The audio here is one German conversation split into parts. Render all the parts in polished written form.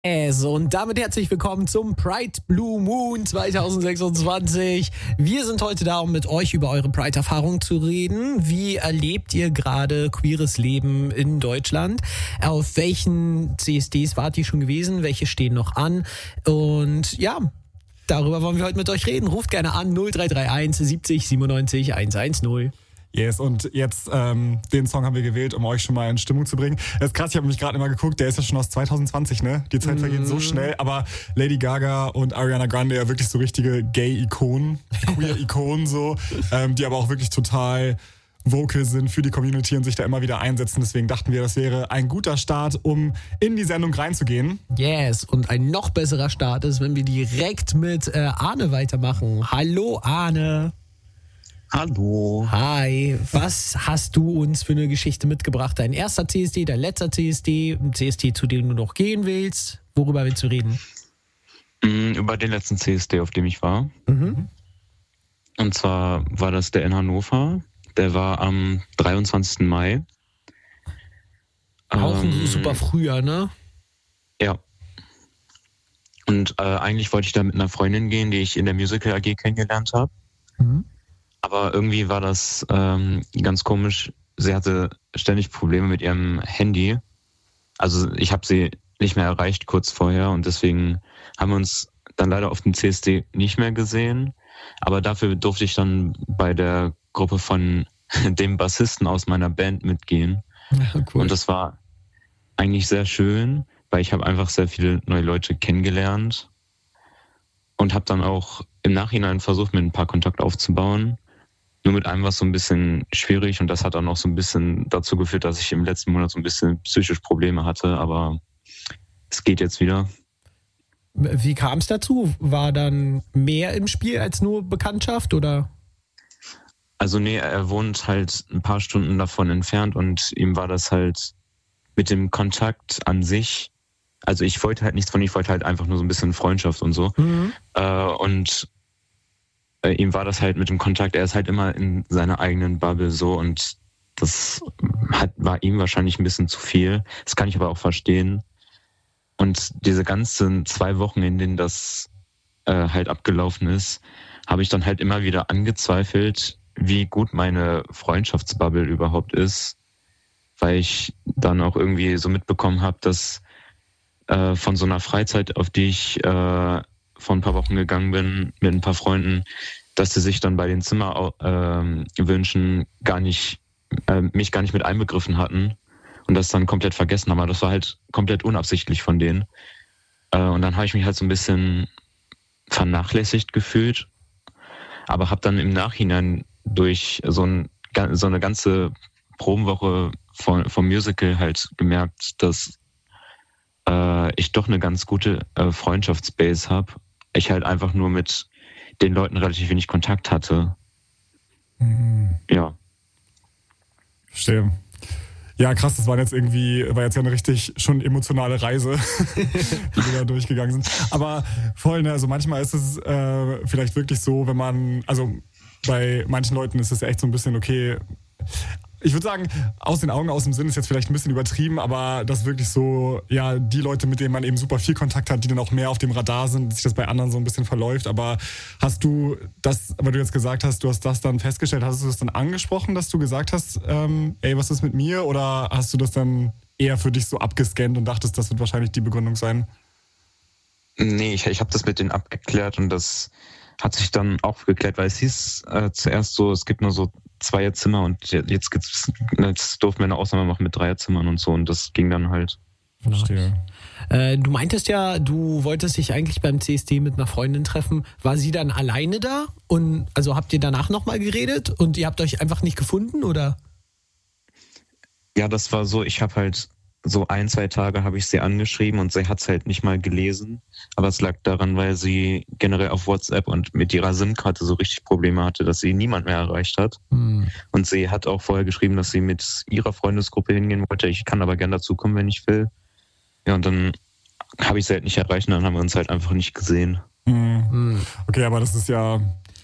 Und damit herzlich willkommen zum Pride Blue Moon 2026. Wir sind heute da, um mit euch über eure Pride-Erfahrung zu reden. Wie erlebt ihr gerade queeres Leben in Deutschland? Auf welchen CSDs wart ihr schon gewesen? Welche stehen noch an? Und ja, darüber wollen wir heute mit euch reden. Ruft gerne an 0331 70 97 110. Yes, und jetzt den Song haben wir gewählt, um euch schon mal in Stimmung zu bringen. Das ist krass, ich habe mich gerade immer geguckt, der ist ja schon aus 2020, ne? Die Zeit vergeht so schnell, aber Lady Gaga und Ariana Grande ja wirklich so richtige Gay-Ikonen, Queer-Ikonen so, die aber auch wirklich total vocal sind für die Community und sich da immer wieder einsetzen. Deswegen dachten wir, das wäre ein guter Start, um in die Sendung reinzugehen. Yes, und ein noch besserer Start ist, wenn wir direkt mit Arne weitermachen. Hallo Arne. Hallo. Hi, was hast du uns für eine Geschichte mitgebracht? Dein erster CSD, dein letzter CSD, ein CSD, zu dem du noch gehen willst? Worüber willst du reden? Über den letzten CSD, auf dem ich war. Und zwar war das der in Hannover. Der war am 23. Mai. Auch ein super Frühjahr, ne? Ja. Und eigentlich wollte ich da mit einer Freundin gehen, die ich in der Musical AG kennengelernt habe. Aber irgendwie war das ganz komisch. Sie hatte ständig Probleme mit ihrem Handy. Also ich habe sie nicht mehr erreicht kurz vorher und deswegen haben wir uns dann leider auf dem CSD nicht mehr gesehen. Aber dafür durfte ich dann bei der Gruppe von dem Bassisten aus meiner Band mitgehen. Ja, cool. Und das war eigentlich sehr schön, weil ich habe einfach sehr viele neue Leute kennengelernt und habe dann auch im Nachhinein versucht, mit ein paar Kontakte aufzubauen. Nur mit einem war es so ein bisschen schwierig und das hat dann auch so ein bisschen dazu geführt, dass ich im letzten Monat so ein bisschen psychisch Probleme hatte, aber es geht jetzt wieder. Wie kam es dazu? War dann mehr im Spiel als nur Bekanntschaft, oder? Also nee, er wohnt halt ein paar Stunden davon entfernt und ihm war das halt mit dem Kontakt an sich, also ich wollte halt nichts von ihm, ich wollte halt einfach nur so ein bisschen Freundschaft und so. Und ihm war das halt mit dem Kontakt, er ist halt immer in seiner eigenen Bubble so und das war ihm wahrscheinlich ein bisschen zu viel. Das kann ich aber auch verstehen. Und diese ganzen 2 Wochen, in denen das halt abgelaufen ist, habe ich dann halt immer wieder angezweifelt, wie gut meine Freundschaftsbubble überhaupt ist, weil ich dann auch irgendwie so mitbekommen habe, dass von so einer Freizeit, auf die ich vor ein paar Wochen gegangen bin mit ein paar Freunden, dass sie sich dann bei den Zimmerwünschen mich gar nicht mit einbegriffen hatten und das dann komplett vergessen haben. Aber das war halt komplett unabsichtlich von denen. Und dann habe ich mich halt so ein bisschen vernachlässigt gefühlt, aber habe dann im Nachhinein durch so eine ganze Probenwoche vom Musical halt gemerkt, dass ich doch eine ganz gute Freundschaftsbase habe. Ich halt einfach nur mit den Leuten relativ wenig Kontakt hatte. Ja. Verstehe. Ja, krass, das war jetzt ja eine richtig schon emotionale Reise, die wir da durchgegangen sind. Aber voll, ne, also manchmal ist es vielleicht wirklich so, also bei manchen Leuten ist es ja echt so ein bisschen okay. Ich würde sagen, aus den Augen, aus dem Sinn ist jetzt vielleicht ein bisschen übertrieben, aber das wirklich so, ja, die Leute, mit denen man eben super viel Kontakt hat, die dann auch mehr auf dem Radar sind, dass sich das bei anderen so ein bisschen verläuft. Aber hast du das, weil du jetzt gesagt hast, du hast das dann festgestellt, hast du das dann angesprochen, dass du gesagt hast, ey, was ist mit mir? Oder hast du das dann eher für dich so abgescannt und dachtest, das wird wahrscheinlich die Begründung sein? Nee, ich habe das mit denen abgeklärt und das hat sich dann auch geklärt, weil es hieß zuerst so, es gibt nur so 2 Zimmer und jetzt durften wir eine Ausnahme machen mit 3 Zimmern und so und das ging dann halt. Verstehe. Du meintest ja, du wolltest dich eigentlich beim CSD mit einer Freundin treffen. War sie dann alleine da? Und also habt ihr danach nochmal geredet und ihr habt euch einfach nicht gefunden, oder? Ja, das war so, ich habe halt so 1-2 Tage habe ich sie angeschrieben und sie hat es halt nicht mal gelesen. Aber es lag daran, weil sie generell auf WhatsApp und mit ihrer SIM-Karte so richtig Probleme hatte, dass sie niemand mehr erreicht hat. Und sie hat auch vorher geschrieben, dass sie mit ihrer Freundesgruppe hingehen wollte. Ich kann aber gerne dazukommen, wenn ich will. Ja, und dann habe ich sie halt nicht erreicht und dann haben wir uns halt einfach nicht gesehen. Okay, aber das ist ja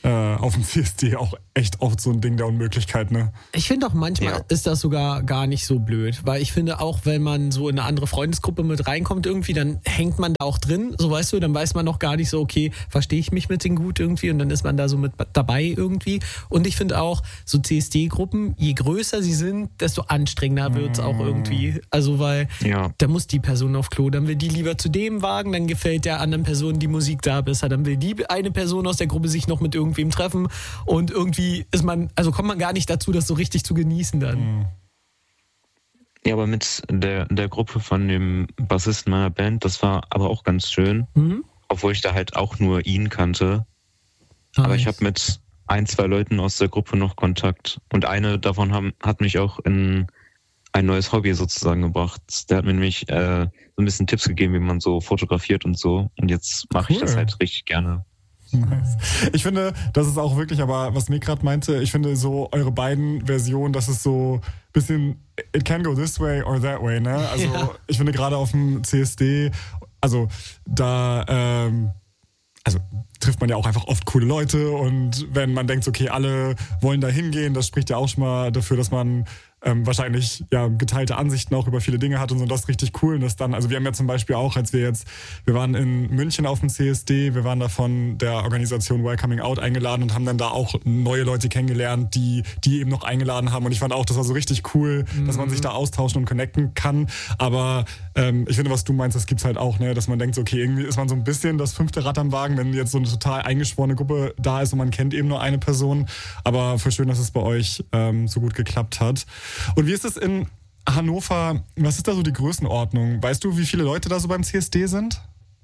auf dem CSD auch echt oft so ein Ding der Unmöglichkeit, ne? Ich finde auch manchmal ist das sogar gar nicht so blöd, weil ich finde auch, wenn man so in eine andere Freundesgruppe mit reinkommt irgendwie, dann hängt man da auch drin, so weißt du, dann weiß man noch gar nicht so, okay, verstehe ich mich mit denen gut irgendwie und dann ist man da so mit dabei irgendwie. Und ich finde auch, so CSD-Gruppen, je größer sie sind, desto anstrengender wird es auch irgendwie. Also weil da muss die Person auf Klo, dann will die lieber zu dem Wagen, dann gefällt der anderen Person die Musik da besser, dann will die eine Person aus der Gruppe sich noch mit irgendwem treffen und irgendwie kommt man gar nicht dazu, das so richtig zu genießen dann. Ja, aber mit der Gruppe von dem Bassisten meiner Band, das war aber auch ganz schön, obwohl ich da halt auch nur ihn kannte. Nice. Aber ich habe mit 1-2 Leuten aus der Gruppe noch Kontakt und eine davon hat mich auch in ein neues Hobby sozusagen gebracht. Der hat mir nämlich so ein bisschen Tipps gegeben, wie man so fotografiert und so und jetzt mache ich das halt richtig gerne. Nice. Ich finde, das ist auch wirklich, aber was Mick gerade meinte, ich finde so eure beiden Versionen, das ist so ein bisschen, it can go this way or that way, ne? Also ich finde gerade auf dem CSD, also da, also trifft man ja auch einfach oft coole Leute und wenn man denkt, okay, alle wollen da hingehen, das spricht ja auch schon mal dafür, dass man wahrscheinlich geteilte Ansichten auch über viele Dinge hat und so, das ist richtig cool. Und das dann, also wir haben ja zum Beispiel auch, wir waren in München auf dem CSD, wir waren da von der Organisation Welcoming Out eingeladen und haben dann da auch neue Leute kennengelernt, die eben noch eingeladen haben und ich fand auch, das war so richtig cool, dass man sich da austauschen und connecten kann, aber ich finde, was du meinst, das gibt's halt auch, ne, dass man denkt, so, okay, irgendwie ist man so ein bisschen das 5. Rad am Wagen, wenn jetzt so eine total eingeschworene Gruppe da ist und man kennt eben nur eine Person, aber voll schön, dass es bei euch so gut geklappt hat. Und wie ist es in Hannover, was ist da so die Größenordnung? Weißt du, wie viele Leute da so beim CSD sind?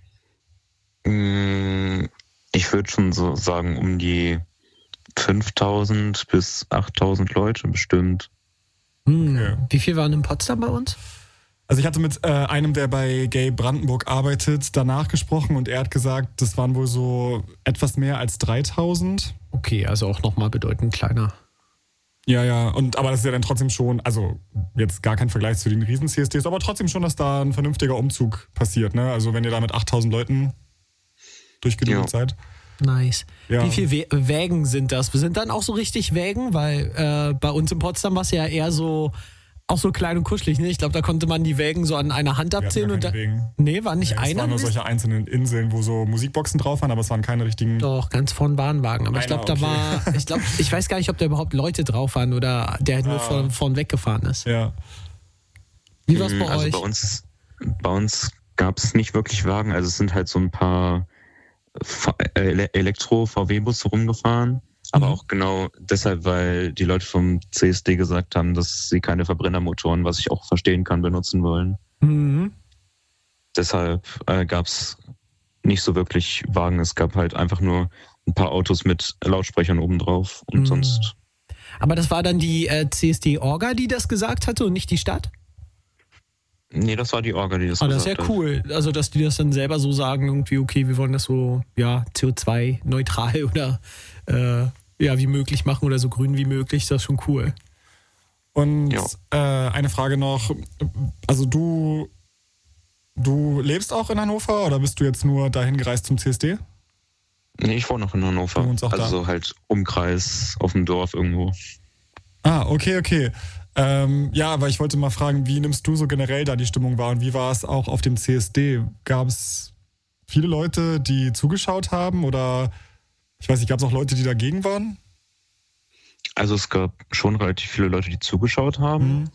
Ich würde schon so sagen, um die 5.000 bis 8.000 Leute bestimmt. Okay. Wie viel waren in Potsdam bei uns? Also ich hatte mit einem, der bei Gay Brandenburg arbeitet, danach gesprochen und er hat gesagt, das waren wohl so etwas mehr als 3.000. Okay, also auch nochmal bedeutend kleiner. Ja, aber das ist ja dann trotzdem schon, also jetzt gar kein Vergleich zu den Riesen-CSDs, aber trotzdem schon, dass da ein vernünftiger Umzug passiert, ne? Also wenn ihr da mit 8.000 Leuten durchgedrückt seid. Nice. Ja. Wie viele Wägen sind das? Sind dann auch so richtig Wägen? Weil bei uns in Potsdam war es ja eher so, auch so klein und kuschelig, ne? Ich glaube, da konnte man die Wägen so an einer Hand abzählen. Nee, war nicht einer? Es waren nur solche einzelnen Inseln, wo so Musikboxen drauf waren, aber es waren keine richtigen... Doch, ganz vorn Bahnwagen. Aber ich glaube, ich weiß gar nicht, ob da überhaupt Leute drauf waren oder der halt nur vorn weggefahren ist. Ja. Wie war es bei euch? Bei uns gab es nicht wirklich Wagen, also es sind halt so ein paar Elektro-VW-Busse rumgefahren. Aber auch genau deshalb, weil die Leute vom CSD gesagt haben, dass sie keine Verbrennermotoren, was ich auch verstehen kann, benutzen wollen. Deshalb gab es nicht so wirklich Wagen. Es gab halt einfach nur ein paar Autos mit Lautsprechern obendrauf und sonst... Aber das war dann die CSD-Orga, die das gesagt hatte und nicht die Stadt? Nee, das war die Orga, die das gesagt hat. Das ist ja cool. Also, dass die das dann selber so sagen, irgendwie, okay, wir wollen das so, CO2-neutral oder wie möglich machen oder so grün wie möglich, das ist schon cool. Und eine Frage noch, also du lebst auch in Hannover oder bist du jetzt nur dahin gereist zum CSD? Nee, ich wohne noch in Hannover. Also da? So halt Umkreis auf dem Dorf irgendwo. Ah, okay. Aber ich wollte mal fragen, wie nimmst du so generell da die Stimmung wahr und wie war es auch auf dem CSD? Gab es viele Leute, die zugeschaut haben oder ich weiß nicht, gab es auch Leute, die dagegen waren? Also es gab schon relativ viele Leute, die zugeschaut haben,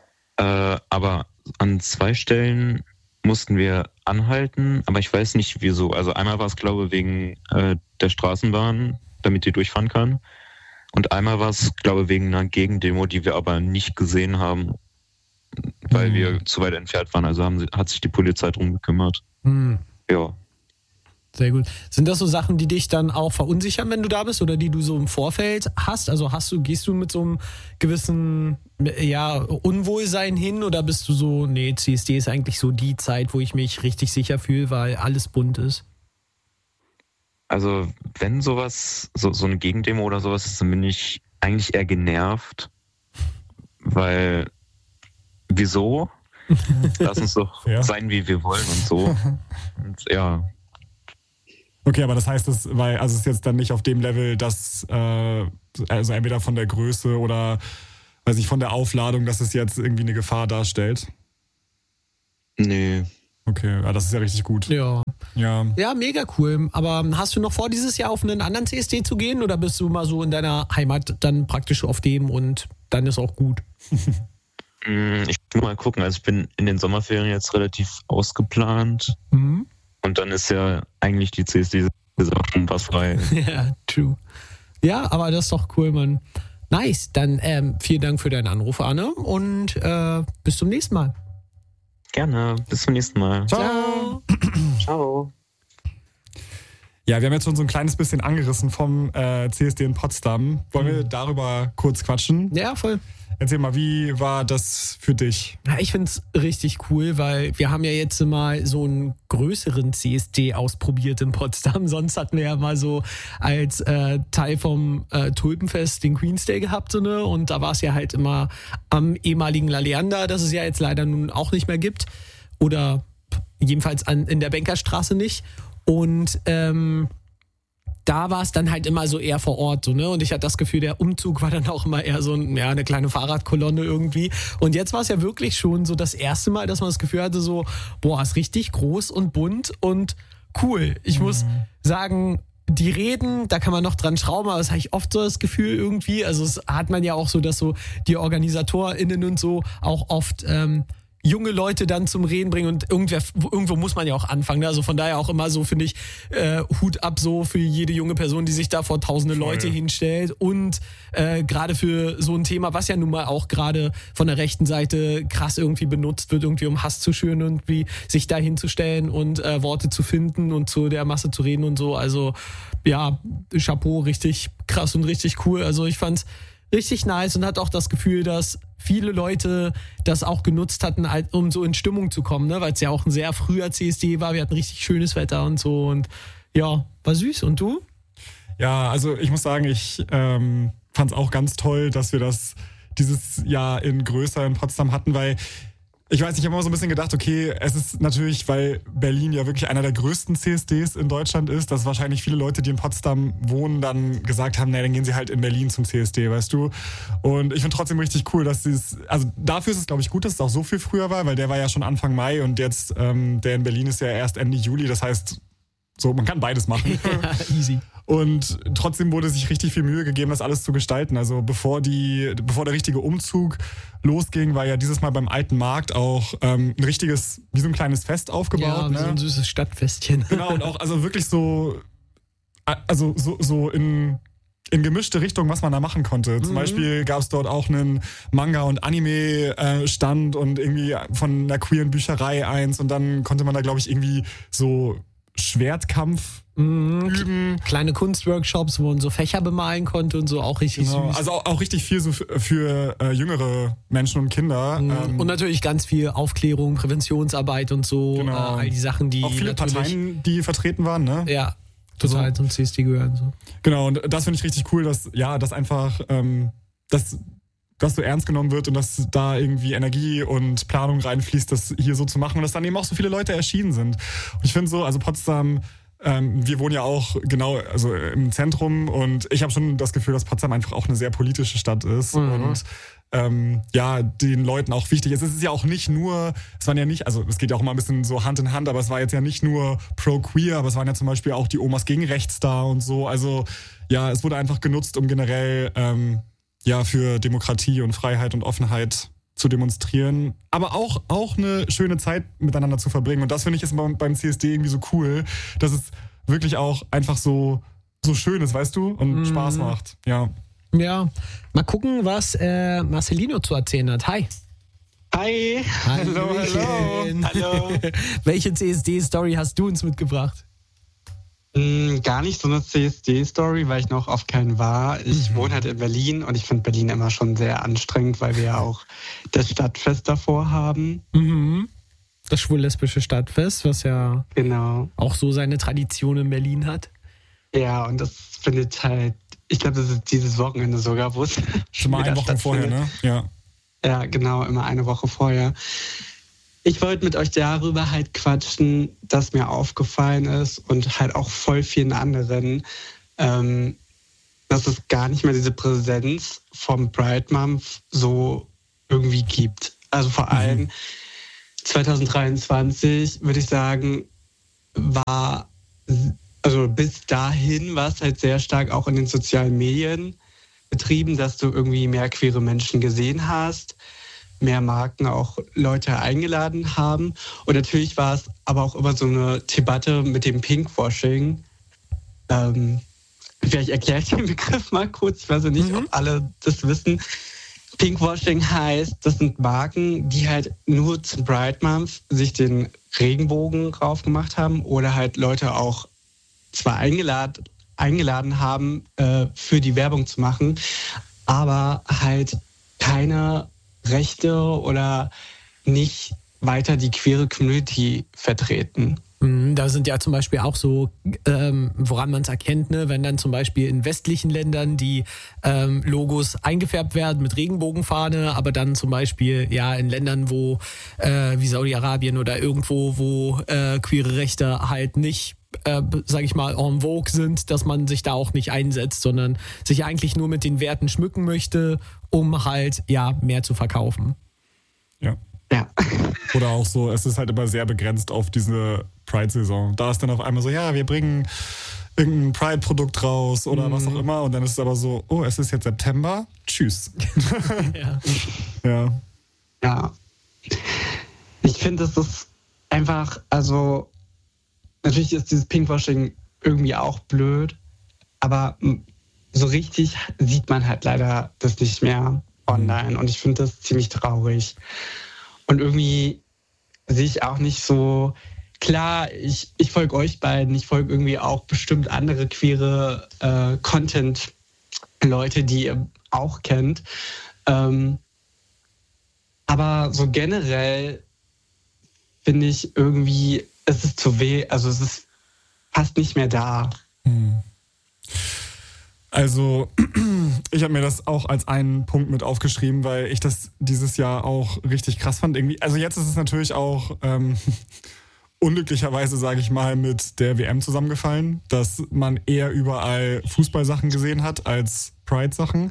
aber an 2 Stellen mussten wir anhalten, aber ich weiß nicht wieso. Also einmal war es, glaube ich, wegen der Straßenbahn, damit die durchfahren kann. Und einmal war es, glaube ich, wegen einer Gegendemo, die wir aber nicht gesehen haben, weil wir zu weit entfernt waren. Also hat sich die Polizei drum gekümmert. Ja. Sehr gut. Sind das so Sachen, die dich dann auch verunsichern, wenn du da bist oder die du so im Vorfeld hast? Also gehst du mit so einem gewissen Unwohlsein hin oder bist du so, nee, CSD ist eigentlich so die Zeit, wo ich mich richtig sicher fühle, weil alles bunt ist? Also wenn sowas, so eine Gegendemo oder sowas ist, dann bin ich eigentlich eher genervt, weil wieso? Lass uns doch sein, wie wir wollen und so. Und Okay, aber das heißt, es ist jetzt dann nicht auf dem Level, dass also entweder von der Größe oder weiß ich, von der Aufladung, dass es jetzt irgendwie eine Gefahr darstellt? Nee. Okay, ja, das ist ja richtig gut. Ja. Ja. Ja, mega cool. Aber hast du noch vor, dieses Jahr auf einen anderen CSD zu gehen oder bist du mal so in deiner Heimat dann praktisch auf dem und dann ist auch gut? Ich muss mal gucken. Also ich bin in den Sommerferien jetzt relativ ausgeplant. Mhm. Und dann ist ja eigentlich die CSD-Saison schon was frei. Ja, true. Ja, aber das ist doch cool, Mann. Nice. Dann vielen Dank für deinen Anruf, Arne. Und bis zum nächsten Mal. Gerne. Bis zum nächsten Mal. Ciao. Ciao. Ja, wir haben jetzt schon so ein kleines bisschen angerissen vom CSD in Potsdam. Wollen wir darüber kurz quatschen? Ja, voll. Erzähl mal, wie war das für dich? Ja, ich find's richtig cool, weil wir haben ja jetzt mal so einen größeren CSD ausprobiert in Potsdam. Sonst hatten wir ja mal so als Teil vom Tulpenfest den Queen's Day gehabt. So, ne? Und da war es ja halt immer am ehemaligen La Leander, das es ja jetzt leider nun auch nicht mehr gibt. Oder jedenfalls in der Bankerstraße nicht. Und da war es dann halt immer so eher vor Ort, so, ne? Und ich hatte das Gefühl, der Umzug war dann auch immer eher so eine kleine Fahrradkolonne irgendwie. Und jetzt war es ja wirklich schon so das erste Mal, dass man das Gefühl hatte, so, boah, ist richtig groß und bunt und cool. Ich muss sagen, die Reden, da kann man noch dran schrauben, aber das habe ich oft so das Gefühl irgendwie. Also es hat man ja auch so, dass so die OrganisatorInnen und so auch oft junge Leute dann zum Reden bringen und irgendwo muss man ja auch anfangen. Ne? Also von daher auch immer so, finde ich, Hut ab so für jede junge Person, die sich da vor tausende Leute hinstellt und gerade für so ein Thema, was ja nun mal auch gerade von der rechten Seite krass irgendwie benutzt wird, irgendwie um Hass zu schüren, irgendwie sich da hinzustellen und Worte zu finden und zu der Masse zu reden und so. Also ja, Chapeau, richtig krass und richtig cool. Also ich fand's richtig nice und hatte auch das Gefühl, dass viele Leute das auch genutzt hatten, um so in Stimmung zu kommen, ne? Weil es ja auch ein sehr früher CSD war. Wir hatten richtig schönes Wetter und so und ja, war süß. Und du? Ja, also ich muss sagen, ich fand es auch ganz toll, dass wir das dieses Jahr größer in Potsdam hatten, weil ich weiß, ich habe immer so ein bisschen gedacht, okay, es ist natürlich, weil Berlin ja wirklich einer der größten CSDs in Deutschland ist, dass wahrscheinlich viele Leute, die in Potsdam wohnen, dann gesagt haben, dann gehen sie halt in Berlin zum CSD, weißt du. Und ich finde trotzdem richtig cool, dass also dafür ist es, glaube ich, gut, dass es auch so viel früher war, weil der war ja schon Anfang Mai und jetzt, der in Berlin ist ja erst Ende Juli, das heißt, so, man kann beides machen. Ja, easy. Und trotzdem wurde sich richtig viel Mühe gegeben, das alles zu gestalten. Also bevor der richtige Umzug losging, war ja dieses Mal beim Alten Markt auch ein richtiges, wie so ein kleines Fest aufgebaut. Ja, wie so ein süßes Stadtfestchen. Genau, und auch also wirklich so in gemischte Richtung, was man da machen konnte. Zum Beispiel gab es dort auch einen Manga- und Anime-Stand und irgendwie von einer queeren Bücherei eins und dann konnte man da, glaube ich, irgendwie so Schwertkampf üben. Kleine Kunstworkshops, wo man so Fächer bemalen konnte und so, auch richtig süß. Also auch richtig viel so für jüngere Menschen und Kinder. Und natürlich ganz viel Aufklärung, Präventionsarbeit und so, Genau. all die Sachen, die auch viele natürlich, Parteien, die vertreten waren, ne? ja, total zum CSD gehören. So. Genau, und das finde ich richtig cool, dass einfach das so ernst genommen wird und dass da irgendwie Energie und Planung reinfließt, das hier so zu machen und dass dann eben auch so viele Leute erschienen sind. Und ich finde so, also Potsdam, wir wohnen ja auch genau also im Zentrum und ich habe schon das Gefühl, dass Potsdam einfach auch eine sehr politische Stadt ist und den Leuten auch wichtig ist. Es ist ja auch nicht nur, es waren ja nicht, also es geht ja auch immer ein bisschen so Hand in Hand, aber es war jetzt ja nicht nur pro-queer, aber es waren ja zum Beispiel auch die Omas gegen rechts da und so. Also ja, es wurde einfach genutzt, um generell für Demokratie und Freiheit und Offenheit zu demonstrieren, aber auch eine schöne Zeit miteinander zu verbringen. Und das finde ich ist beim CSD irgendwie so cool, dass es wirklich auch einfach so schön ist, weißt du, und Spaß macht. Ja. Ja, mal gucken, was Marcelino zu erzählen hat. Hi. Hi. Hallo. Hallo. Welche CSD-Story hast du uns mitgebracht? Gar nicht so eine CSD-Story, weil ich noch auf keinen war. Ich wohne halt in Berlin und ich finde Berlin immer schon sehr anstrengend, weil wir ja auch das Stadtfest davor haben. Das schwul-lesbische Stadtfest, was ja Genau. auch so seine Tradition in Berlin hat. Ja, und das findet halt, ich glaube, das ist dieses Wochenende sogar, wo es schon mal eine Woche vorher, ne? Ja. Ja, genau, immer eine Woche vorher. ich wollte mit euch darüber halt quatschen, dass mir aufgefallen ist und halt auch voll vielen anderen, dass es gar nicht mehr diese Präsenz vom Pride Month so irgendwie gibt. Also vor allem 2023, würde ich sagen, also bis dahin war es halt sehr stark auch in den sozialen Medien betrieben, dass du irgendwie mehr queere Menschen gesehen hast, mehr Marken auch Leute eingeladen haben. Und natürlich war es aber auch immer so eine Debatte mit dem Pinkwashing. Vielleicht erkläre ich den Begriff mal kurz. Ich weiß nicht, ob alle das wissen. Pinkwashing heißt, das sind Marken, die halt nur zum Pride Month sich den Regenbogen drauf gemacht haben oder halt Leute auch zwar eingeladen haben, für die Werbung zu machen, aber halt keine Rechte oder nicht weiter die queere Community vertreten. Da sind ja zum Beispiel auch so, woran man es erkennt, ne? Wenn dann zum Beispiel in westlichen Ländern die Logos eingefärbt werden mit Regenbogenfahne, aber dann zum Beispiel ja in Ländern, wo wie Saudi-Arabien oder irgendwo, wo queere Rechte halt nicht, sage ich mal, en vogue sind, dass man sich da auch nicht einsetzt, sondern sich eigentlich nur mit den Werten schmücken möchte, um halt ja mehr zu verkaufen. Ja. Ja. Oder auch so, es ist halt immer sehr begrenzt auf diese Pride-Saison. Da ist dann auf einmal so, ja, wir bringen irgendein Pride-Produkt raus oder was auch immer. Und dann ist es aber so, oh, es ist jetzt September, tschüss. Ja. Ja. Ich finde, es ist einfach, also natürlich ist dieses Pinkwashing irgendwie auch blöd, aber so richtig sieht man halt leider das nicht mehr online. Und ich finde das ziemlich traurig. Und irgendwie sehe ich auch nicht so, klar, ich folge euch beiden, ich folge irgendwie auch bestimmt andere queere Content-Leute, die ihr auch kennt. Aber so generell finde ich irgendwie, es ist zu weh, also es ist fast nicht mehr da. Also ich habe mir das auch als einen Punkt mit aufgeschrieben, weil ich das dieses Jahr auch richtig krass fand. Irgendwie, also jetzt ist es natürlich auch unglücklicherweise, sage ich mal, mit der WM zusammengefallen, dass man eher überall Fußballsachen gesehen hat als Pride-Sachen.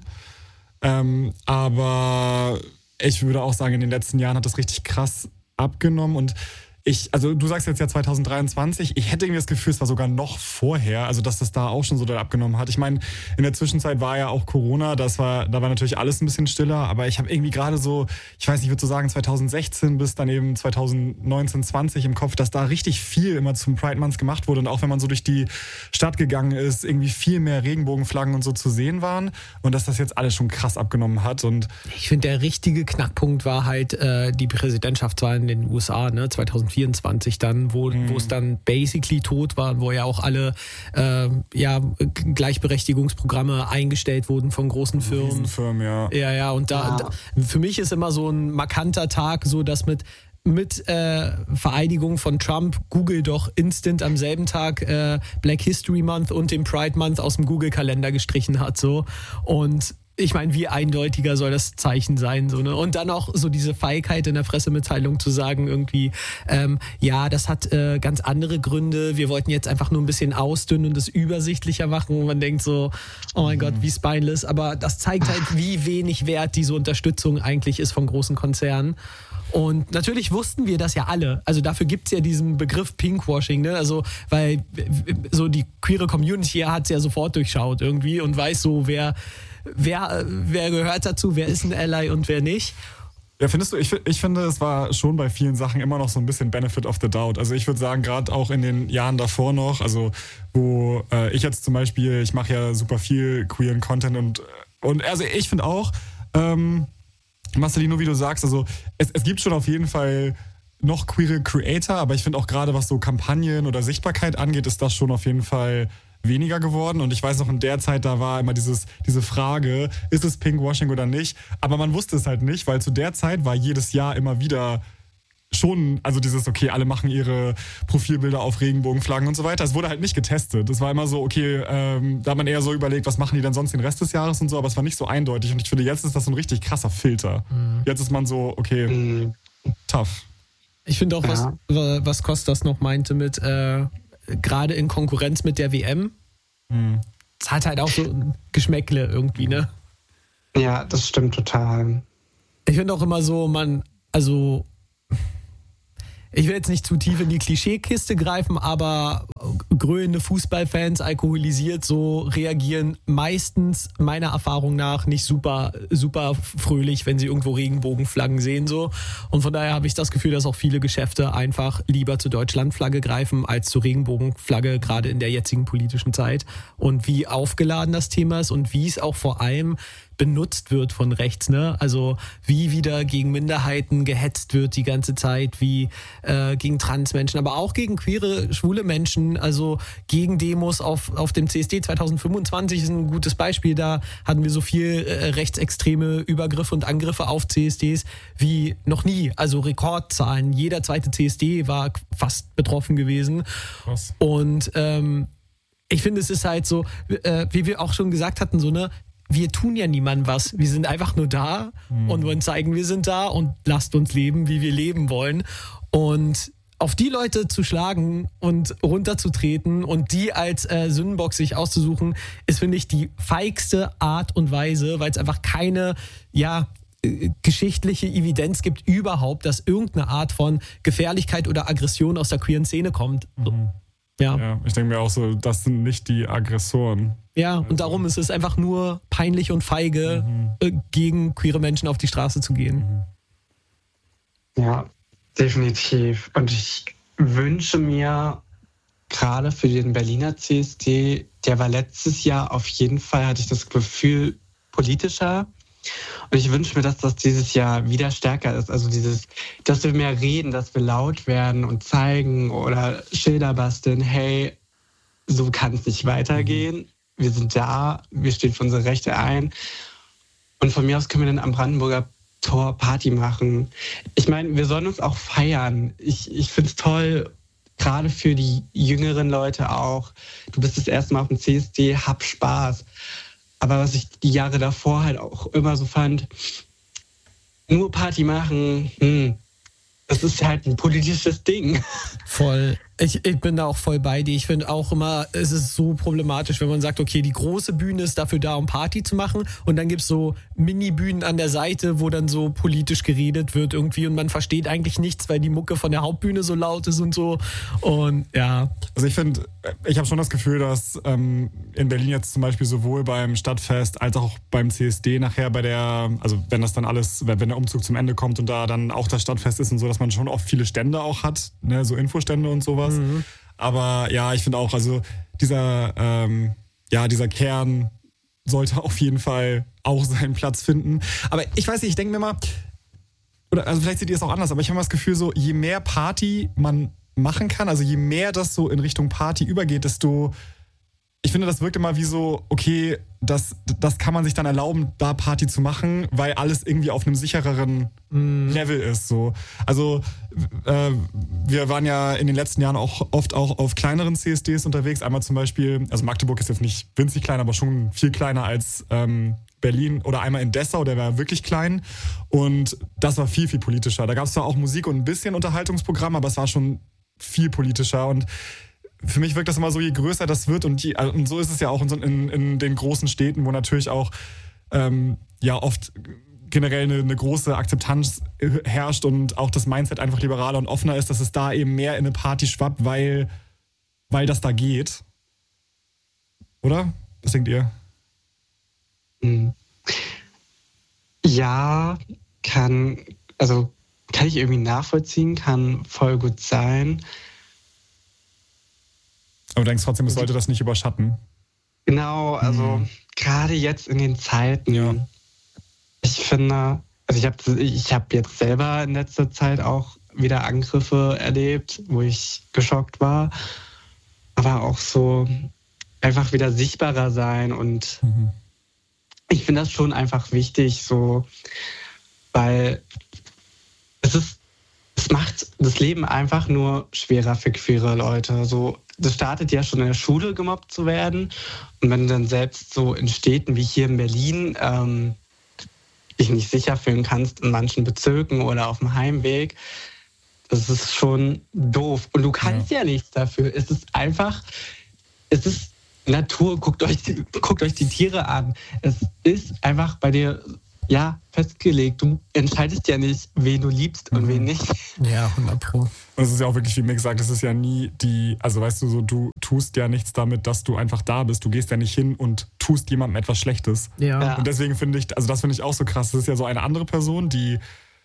Aber ich würde auch sagen, in den letzten Jahren hat das richtig krass abgenommen und also du sagst jetzt ja 2023, ich hätte irgendwie das Gefühl, es war sogar noch vorher, also dass das da auch schon so doll abgenommen hat. Ich meine, in der Zwischenzeit war ja auch Corona, da war natürlich alles ein bisschen stiller, aber ich habe irgendwie gerade so, ich weiß nicht, ich würde so sagen 2016 bis dann eben 2019, 20 im Kopf, dass da richtig viel immer zum Pride Month gemacht wurde und auch wenn man so durch die Stadt gegangen ist, irgendwie viel mehr Regenbogenflaggen und so zu sehen waren und dass das jetzt alles schon krass abgenommen hat. Und ich finde, der richtige Knackpunkt war halt die Präsidentschaftswahl in den USA, ne, 2024 dann, wo es dann basically tot war, wo ja auch alle Gleichberechtigungsprogramme eingestellt wurden von großen Firmen. Riesenfirmen, ja. Ja, und da für mich ist immer so ein markanter Tag, so dass mit Vereidigung von Trump Google doch instant am selben Tag Black History Month und den Pride Month aus dem Google-Kalender gestrichen hat, so. Und ich meine, wie eindeutiger soll das Zeichen sein, so, ne? Und dann auch so diese Feigheit in der Pressemitteilung zu sagen irgendwie, das hat ganz andere Gründe, wir wollten jetzt einfach nur ein bisschen ausdünnen und es übersichtlicher machen und man denkt so, oh mein Gott, wie spineless, aber das zeigt halt, wie wenig wert diese Unterstützung eigentlich ist von großen Konzernen. Und natürlich wussten wir das ja alle. Also dafür gibt's ja diesen Begriff Pinkwashing, ne? Also, weil so die queere Community hat's ja sofort durchschaut irgendwie und weiß so, wer gehört dazu, wer ist ein Ally und wer nicht. Ja, findest du, ich finde, es war schon bei vielen Sachen immer noch so ein bisschen Benefit of the Doubt. Also ich würde sagen, gerade auch in den Jahren davor noch, also wo ich jetzt zum Beispiel, ich mache ja super viel queeren Content und also ich finde auch, Marcelino, wie du sagst, also es gibt schon auf jeden Fall noch queere Creator, aber ich finde auch gerade, was so Kampagnen oder Sichtbarkeit angeht, ist das schon auf jeden Fall weniger geworden. Und ich weiß noch, in der Zeit, da war immer diese Frage, ist es Pinkwashing oder nicht? Aber man wusste es halt nicht, weil zu der Zeit war jedes Jahr immer wieder schon, also dieses, okay, alle machen ihre Profilbilder auf Regenbogenflaggen und so weiter. Es wurde halt nicht getestet. Es war immer so, okay, da hat man eher so überlegt, was machen die denn sonst den Rest des Jahres und so, aber es war nicht so eindeutig. Und ich finde, jetzt ist das so ein richtig krasser Filter. Jetzt ist man so, okay, tough. Ich finde auch, was Kostas noch meinte mit gerade in Konkurrenz mit der WM, es hat halt auch so ein Geschmäckle irgendwie, ne? Ja, das stimmt total. Ich finde auch immer so, ich will jetzt nicht zu tief in die Klischeekiste greifen, aber grölende Fußballfans, alkoholisiert, so reagieren meistens meiner Erfahrung nach nicht super, super fröhlich, wenn sie irgendwo Regenbogenflaggen sehen. So. Und von daher habe ich das Gefühl, dass auch viele Geschäfte einfach lieber zur Deutschlandflagge greifen als zur Regenbogenflagge, gerade in der jetzigen politischen Zeit. Und wie aufgeladen das Thema ist und wie es auch vor allem benutzt wird von rechts, ne? Also wie wieder gegen Minderheiten gehetzt wird die ganze Zeit, wie gegen Transmenschen, aber auch gegen queere, schwule Menschen, also gegen Demos auf dem CSD 2025 ist ein gutes Beispiel. Da hatten wir so viel rechtsextreme Übergriffe und Angriffe auf CSDs wie noch nie. Also Rekordzahlen. Jeder zweite CSD war fast betroffen gewesen. Krass. Und ich finde, es ist halt so, wie wir auch schon gesagt hatten, so ne, wir tun ja niemandem was. Wir sind einfach nur da und wollen zeigen, wir sind da und lasst uns leben, wie wir leben wollen. Und auf die Leute zu schlagen und runterzutreten und die als Sündenbock sich auszusuchen, ist, finde ich, die feigste Art und Weise, weil es einfach keine, geschichtliche Evidenz gibt überhaupt, dass irgendeine Art von Gefährlichkeit oder Aggression aus der queeren Szene kommt. Ja, ich denke mir auch so, das sind nicht die Aggressoren. Ja, und darum ist es einfach nur peinlich und feige, gegen queere Menschen auf die Straße zu gehen. Ja, definitiv. Und ich wünsche mir gerade für den Berliner CSD, der war letztes Jahr auf jeden Fall, hatte ich das Gefühl, politischer. Und ich wünsche mir, dass das dieses Jahr wieder stärker ist. Also dass wir mehr reden, dass wir laut werden und zeigen oder Schilder basteln, hey, so kann es nicht weitergehen. Wir sind da, wir stehen für unsere Rechte ein. Und von mir aus können wir dann am Brandenburger Tor Party machen. Ich meine, wir sollen uns auch feiern. Ich finde es toll, gerade für die jüngeren Leute auch. Du bist das erste Mal auf dem CSD, hab Spaß. Aber was ich die Jahre davor halt auch immer so fand, nur Party machen, das ist halt ein politisches Ding. Voll. Ich bin da auch voll bei dir. Ich finde auch immer, es ist so problematisch, wenn man sagt, okay, die große Bühne ist dafür da, um Party zu machen und dann gibt es so Mini-Bühnen an der Seite, wo dann so politisch geredet wird irgendwie und man versteht eigentlich nichts, weil die Mucke von der Hauptbühne so laut ist und so. Und ja. Also ich finde, ich habe schon das Gefühl, dass in Berlin jetzt zum Beispiel sowohl beim Stadtfest als auch beim CSD nachher wenn das dann alles, wenn der Umzug zum Ende kommt und da dann auch das Stadtfest ist und so, dass man schon oft viele Stände auch hat, ne, so Infostände und sowas. Aber ja, ich finde auch, also dieser Kern sollte auf jeden Fall auch seinen Platz finden. Aber ich weiß nicht, ich denke mir mal, oder also vielleicht seht ihr es auch anders, aber ich habe mal das Gefühl, so je mehr Party man machen kann, also je mehr das so in Richtung Party übergeht, desto, ich finde, das wirkt immer wie so, okay, das kann man sich dann erlauben, da Party zu machen, weil alles irgendwie auf einem sichereren Level ist. So. Also wir waren ja in den letzten Jahren auch oft auch auf kleineren CSDs unterwegs. Einmal zum Beispiel, also Magdeburg ist jetzt nicht winzig klein, aber schon viel kleiner als Berlin oder einmal in Dessau, der war wirklich klein. Und das war viel, viel politischer. Da gab es zwar auch Musik und ein bisschen Unterhaltungsprogramm, aber es war schon viel politischer. Und für mich wirkt das immer so, je größer das wird und so ist es ja auch in den großen Städten, wo natürlich auch oft generell eine große Akzeptanz herrscht und auch das Mindset einfach liberaler und offener ist, dass es da eben mehr in eine Party schwappt, weil das da geht. Oder? Was denkt ihr? Ja, kann ich irgendwie nachvollziehen, kann voll gut sein. Aber du denkst trotzdem, es sollte das nicht überschatten? Genau, also gerade jetzt in den Zeiten. Ja. Ich finde, also ich hab jetzt selber in letzter Zeit auch wieder Angriffe erlebt, wo ich geschockt war. Aber auch so einfach wieder sichtbarer sein. Und ich finde das schon einfach wichtig, so, weil es macht das Leben einfach nur schwerer für queere Leute. So, das startet ja schon in der Schule, gemobbt zu werden. Und wenn du dann selbst so in Städten wie hier in Berlin dich nicht sicher fühlen kannst in manchen Bezirken oder auf dem Heimweg, Das ist schon doof. Und du kannst ja nichts dafür. Es ist Natur. Guckt euch die Tiere an. Es ist einfach bei dir festgelegt. Du entscheidest ja nicht, wen du liebst und wen nicht. Ja, 100%. Und es ist ja auch wirklich, wie Mick sagt, es ist ja nie also weißt du, so, du tust ja nichts damit, dass du einfach da bist. Du gehst ja nicht hin und tust jemandem etwas Schlechtes. Ja. Und deswegen finde ich auch so krass. Das ist ja so eine andere Person, die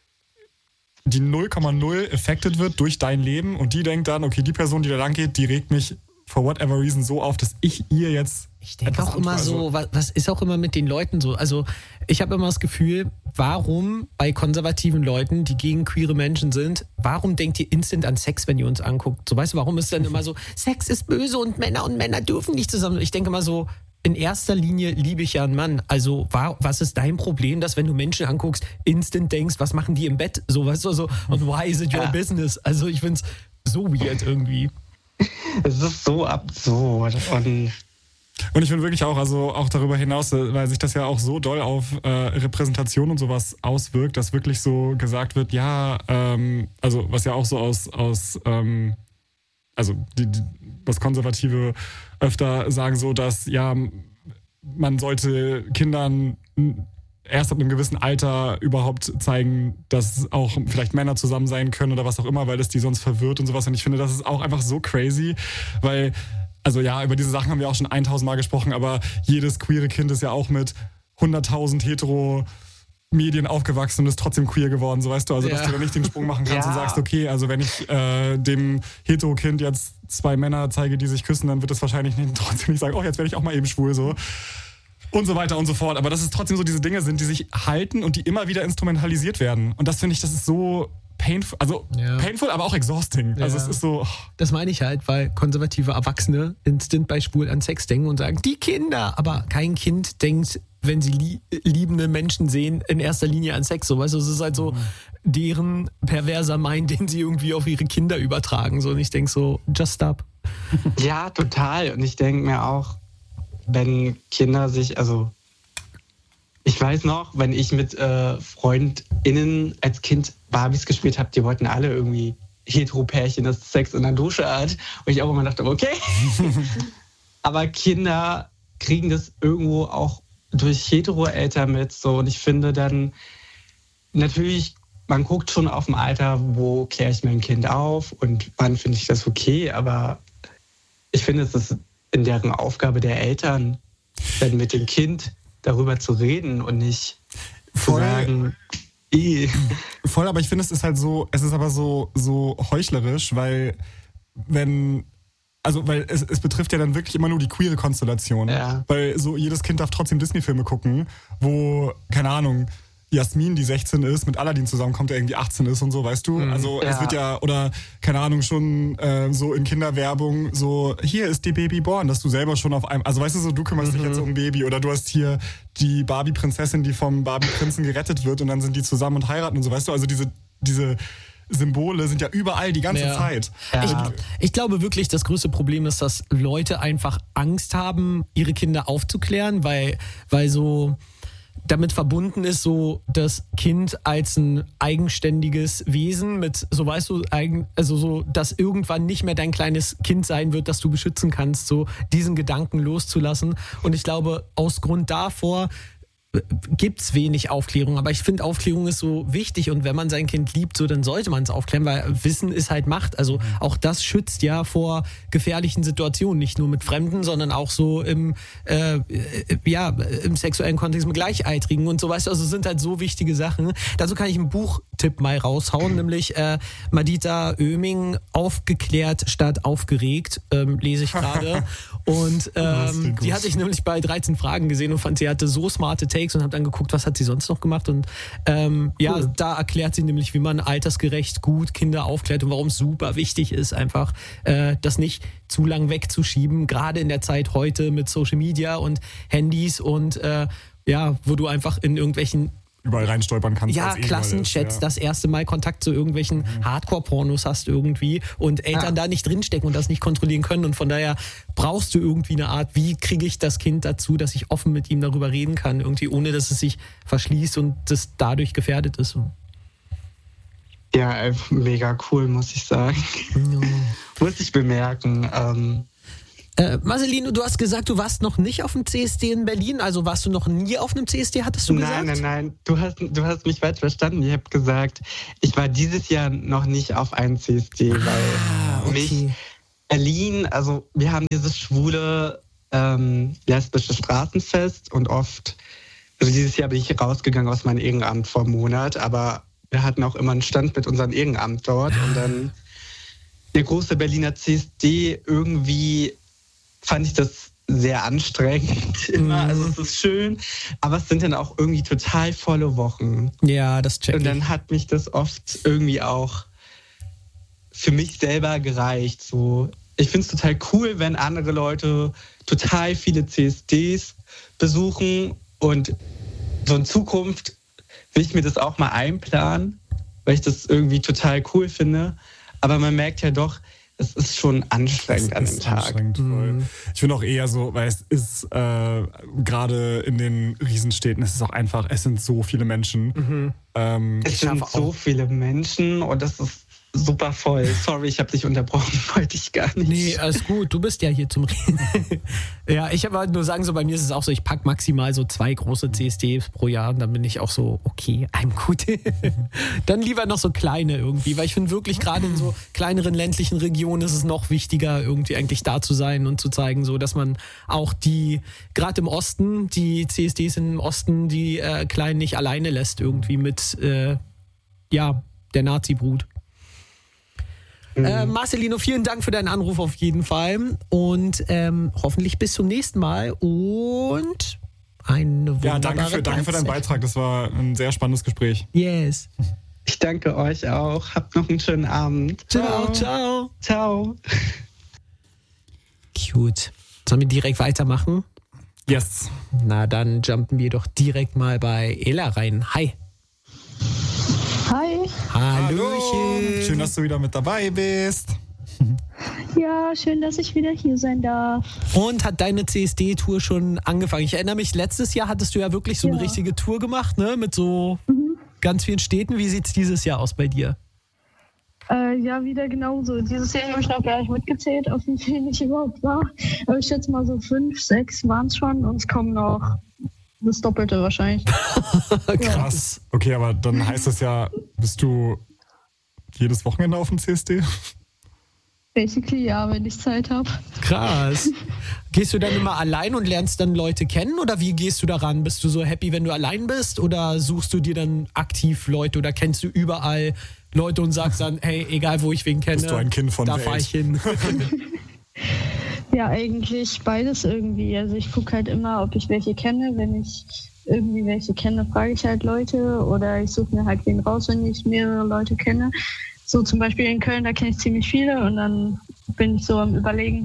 0,0 affected wird durch dein Leben und die denkt dann, okay, die Person, die da lang geht, die regt mich for whatever reason so auf, dass ich ihr jetzt. Ich denke auch immer so, was ist auch immer mit den Leuten so? Also ich habe immer das Gefühl, warum bei konservativen Leuten, die gegen queere Menschen sind, warum denkt ihr instant an Sex, wenn ihr uns anguckt? So, weißt du, warum ist dann immer so, Sex ist böse und Männer dürfen nicht zusammen. Ich denke immer so, in erster Linie liebe ich ja einen Mann. Also was ist dein Problem, dass wenn du Menschen anguckst, instant denkst, was machen die im Bett? So, weißt du, so, und why is it your business? Also ich finde es so weird irgendwie. Es ist so absurd. Und ich finde wirklich auch darüber hinaus, weil sich das ja auch so doll auf Repräsentation und sowas auswirkt, dass wirklich so gesagt wird, also was ja auch so was Konservative öfter sagen, so dass man sollte Kindern erst ab einem gewissen Alter überhaupt zeigen, dass auch vielleicht Männer zusammen sein können oder was auch immer, weil das die sonst verwirrt und sowas. Und ich finde, das ist auch einfach so crazy, weil, über diese Sachen haben wir auch schon 1000 Mal gesprochen, aber jedes queere Kind ist ja auch mit 100.000 Hetero-Medien aufgewachsen und ist trotzdem queer geworden, so weißt du, dass du da nicht den Sprung machen kannst und sagst, okay, also wenn ich dem Hetero-Kind jetzt 2 Männer zeige, die sich küssen, dann wird es wahrscheinlich trotzdem nicht sagen, oh, jetzt werde ich auch mal eben schwul, so. Und so weiter und so fort. Aber dass es trotzdem so diese Dinge sind, die sich halten und die immer wieder instrumentalisiert werden. Und das finde ich, das ist so painful, painful, aber auch exhausting. Ja. Also es ist so. Das meine ich halt, weil konservative Erwachsene instant bei Schwul an Sex denken und sagen, die Kinder. Aber kein Kind denkt, wenn sie liebende Menschen sehen, in erster Linie an Sex. So, weißt du, es ist halt so deren perverser Mind, den sie irgendwie auf ihre Kinder übertragen. So, und ich denke so, just stop. Ja, total. Und ich denke mir auch, wenn Kinder sich, ich weiß noch, wenn ich mit FreundInnen als Kind Barbies gespielt habe, die wollten alle irgendwie Hetero-Pärchen, das Sex in der Dusche hat. Und ich auch immer dachte, okay. Aber Kinder kriegen das irgendwo auch durch Hetero-Eltern mit. So. Und ich finde dann, natürlich, man guckt schon auf dem Alter, wo kläre ich mein Kind auf und wann finde ich das okay. Aber ich finde, es ist in deren Aufgabe der Eltern, dann mit dem Kind darüber zu reden und nicht zu sagen, Voll, aber ich finde, es ist aber so heuchlerisch, weil es betrifft ja dann wirklich immer nur die queere Konstellation. Ja. Weil so jedes Kind darf trotzdem Disney-Filme gucken, wo, keine Ahnung, Jasmin, die 16 ist, mit Aladdin zusammenkommt, der irgendwie 18 ist und so, weißt du? Also es wird ja, oder keine Ahnung, schon so in Kinderwerbung so, hier ist die Baby born, dass du selber schon auf einem, also weißt du so, du kümmerst dich jetzt um ein Baby oder du hast hier die Barbie-Prinzessin, die vom Barbie-Prinzen gerettet wird und dann sind die zusammen und heiraten und so, weißt du? Also diese Symbole sind ja überall die ganze Zeit. Ja. Ich glaube wirklich, das größte Problem ist, dass Leute einfach Angst haben, ihre Kinder aufzuklären, weil so damit verbunden ist, so das Kind als ein eigenständiges Wesen mit, so weißt du, so, dass irgendwann nicht mehr dein kleines Kind sein wird, das du beschützen kannst, so diesen Gedanken loszulassen. Und ich glaube, aus Grund davor gibt's wenig Aufklärung, aber ich finde, Aufklärung ist so wichtig und wenn man sein Kind liebt, so dann sollte man es aufklären, weil Wissen ist halt Macht. Also auch das schützt ja vor gefährlichen Situationen, nicht nur mit Fremden, sondern auch so im sexuellen Kontext mit Gleichaltrigen und so, weißt du, also sind halt so wichtige Sachen. Dazu kann ich einen Buchtipp mal raushauen, nämlich Madita Oeming, Aufgeklärt statt aufgeregt, lese ich gerade. Und die hatte ich nämlich bei 13 Fragen gesehen und fand, sie hatte so smarte Takes und habe dann geguckt, was hat sie sonst noch gemacht und cool. Da erklärt sie nämlich, wie man altersgerecht gut Kinder aufklärt und warum es super wichtig ist, einfach das nicht zu lang wegzuschieben, gerade in der Zeit heute mit Social Media und Handys und wo du einfach in irgendwelchen überall reinstolpern kannst. Ja, Klassenchats, das erste Mal Kontakt zu irgendwelchen Hardcore-Pornos hast irgendwie und Eltern da nicht drinstecken und das nicht kontrollieren können und von daher brauchst du irgendwie eine Art, wie kriege ich das Kind dazu, dass ich offen mit ihm darüber reden kann, irgendwie ohne, dass es sich verschließt und das dadurch gefährdet ist. Ja, einfach mega cool, muss ich sagen. Muss ich bemerken. Marcelino, du hast gesagt, du warst noch nicht auf dem CSD in Berlin, also warst du noch nie auf einem CSD, hattest du gesagt? Nein, du hast mich falsch verstanden. Ich habe gesagt, ich war dieses Jahr noch nicht auf einem CSD, weil mich Berlin, also wir haben dieses schwule lesbische Straßenfest und oft, also dieses Jahr bin ich rausgegangen aus meinem Ehrenamt vor einem Monat, aber wir hatten auch immer einen Stand mit unserem Ehrenamt dort und dann der große Berliner CSD, irgendwie fand ich das sehr anstrengend immer. Also es ist schön, aber es sind dann auch irgendwie total volle Wochen. Ja, das check ich. Und dann hat mich das oft irgendwie auch für mich selber gereicht. So, ich finde es total cool, wenn andere Leute total viele CSDs besuchen und so in Zukunft will ich mir das auch mal einplanen, weil ich das irgendwie total cool finde. Aber man merkt ja doch, es ist schon anstrengend an dem Tag. Ich finde auch eher so, weil es ist gerade in den Riesenstädten, es ist auch einfach, es sind so viele Menschen. Es sind so viele Menschen und das ist super voll. Sorry, ich habe dich unterbrochen, wollte ich gar nicht. Nee, alles gut, du bist ja hier zum Reden. Ja, ich habe halt nur sagen, so bei mir ist es auch so, ich packe maximal so 2 große CSDs pro Jahr und dann bin ich auch so, okay, I'm gut. Dann lieber noch so kleine irgendwie, weil ich finde wirklich gerade in so kleineren ländlichen Regionen ist es noch wichtiger, irgendwie eigentlich da zu sein und zu zeigen, so dass man auch die, gerade im Osten, die CSDs im Osten, die Kleinen nicht alleine lässt irgendwie mit, der Nazi-Brut. Marcelino, vielen Dank für deinen Anruf auf jeden Fall und hoffentlich bis zum nächsten Mal und eine wunderbare danke für deinen Beitrag, das war ein sehr spannendes Gespräch. Yes. Ich danke euch auch, habt noch einen schönen Abend. Ciao. Ciao. Cute. Sollen wir direkt weitermachen? Yes. Na, dann jumpen wir doch direkt mal bei Ella rein. Hi. Hi. Hallöchen. Schön, dass du wieder mit dabei bist. Ja, schön, dass ich wieder hier sein darf. Und hat deine CSD-Tour schon angefangen? Ich erinnere mich, letztes Jahr hattest du ja wirklich so eine richtige Tour gemacht, ne? Mit so ganz vielen Städten. Wie sieht's dieses Jahr aus bei dir? Ja, wieder genauso. Dieses Jahr habe ich noch gar nicht mitgezählt, auf wie vielen ich überhaupt war. Aber ich schätze mal so 5, 6 waren es schon und es kommen noch das Doppelte wahrscheinlich. Krass. Okay, aber dann heißt das ja, bist du jedes Wochenende auf dem CSD? Basically ja, wenn ich Zeit habe. Krass. Gehst du dann immer allein und lernst dann Leute kennen oder wie gehst du daran? Bist du so happy, wenn du allein bist oder suchst du dir dann aktiv Leute oder kennst du überall Leute und sagst dann, hey, egal wo ich wen kenne, bist du ein Kind von da Welt? fahre ich hin. Ja, eigentlich beides irgendwie. Also ich gucke halt immer, ob ich welche kenne. Wenn ich irgendwie welche kenne, frage ich halt Leute oder ich suche mir halt wen raus, wenn ich mehrere Leute kenne. So zum Beispiel in Köln, da kenne ich ziemlich viele und dann bin ich so am Überlegen,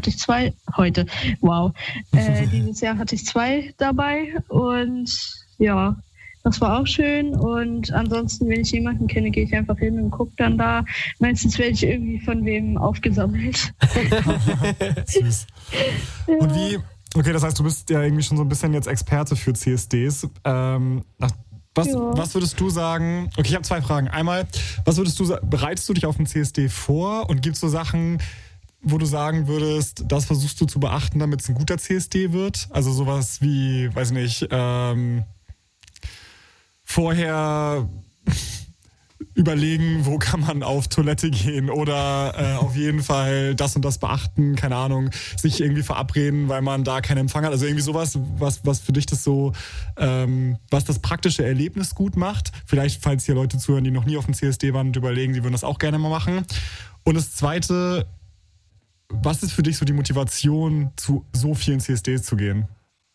dieses Jahr hatte ich 2 dabei und ja, das war auch schön und ansonsten, wenn ich jemanden kenne, gehe ich einfach hin und gucke dann da. Meistens werde ich irgendwie von wem aufgesammelt. Süß. Ja. Und wie, okay, das heißt, du bist ja irgendwie schon so ein bisschen jetzt Experte für CSDs. Was würdest du sagen, okay, ich habe 2 Fragen. Einmal, was würdest du sagen, bereitest du dich auf den CSD vor und gibt es so Sachen, wo du sagen würdest, das versuchst du zu beachten, damit es ein guter CSD wird? Also sowas wie, weiß nicht, vorher überlegen, wo kann man auf Toilette gehen oder auf jeden Fall das und das beachten, keine Ahnung, sich irgendwie verabreden, weil man da keinen Empfang hat. Also irgendwie sowas, was für dich das so, was das praktische Erlebnis gut macht. Vielleicht, falls hier Leute zuhören, die noch nie auf dem CSD waren und überlegen, die würden das auch gerne mal machen. Und das Zweite, was ist für dich so die Motivation, zu so vielen CSDs zu gehen?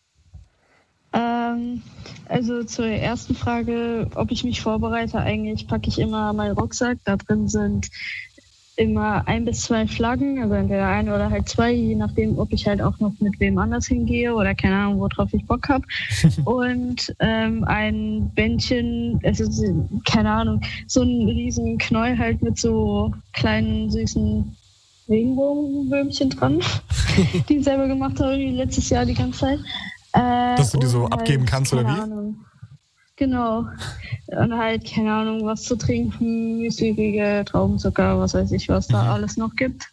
Also zur ersten Frage, ob ich mich vorbereite, eigentlich packe ich immer meinen Rucksack. Da drin sind immer 1 bis 2 Flaggen, also entweder 1 oder halt 2, je nachdem, ob ich halt auch noch mit wem anders hingehe oder keine Ahnung, worauf ich Bock habe. Und ein Bändchen, also keine Ahnung, so ein riesen Knäuel halt mit so kleinen, süßen Regenbogenwürmchen dran, die ich selber gemacht habe, letztes Jahr die ganze Zeit. Dass du die so abgeben kannst, oder wie? Ahnung. Genau. Und halt, keine Ahnung, was zu trinken, Müsli-Riegel, Traubenzucker, was weiß ich, was da alles noch gibt.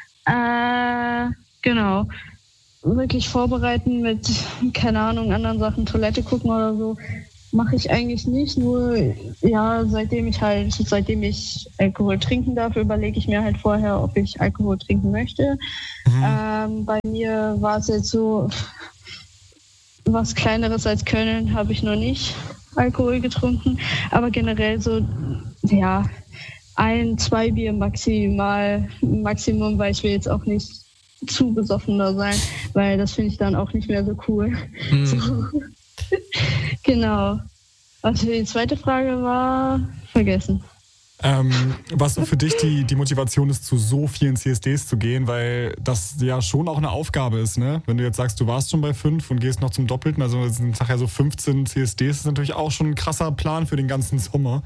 Genau. Wirklich vorbereiten mit, keine Ahnung, anderen Sachen, Toilette gucken oder so, mache ich eigentlich nicht. Nur, ja, seitdem ich Alkohol trinken darf, überlege ich mir halt vorher, ob ich Alkohol trinken möchte. Bei mir war es jetzt so, was Kleineres als Köln habe ich noch nicht Alkohol getrunken, aber generell so, ja, 1-2 Bier Maximum, weil ich will jetzt auch nicht zu besoffener sein, weil das finde ich dann auch nicht mehr so cool. So. Genau. Was für die zweite Frage war, vergessen. Was so für dich die Motivation ist, zu so vielen CSDs zu gehen, weil das ja schon auch eine Aufgabe ist, ne? Wenn du jetzt sagst, du warst schon bei 5 und gehst noch zum Doppelten, also es sind nachher so 15 CSDs, ist natürlich auch schon ein krasser Plan für den ganzen Sommer.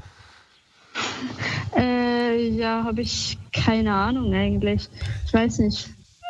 Ja, habe ich keine Ahnung eigentlich. Ich weiß nicht.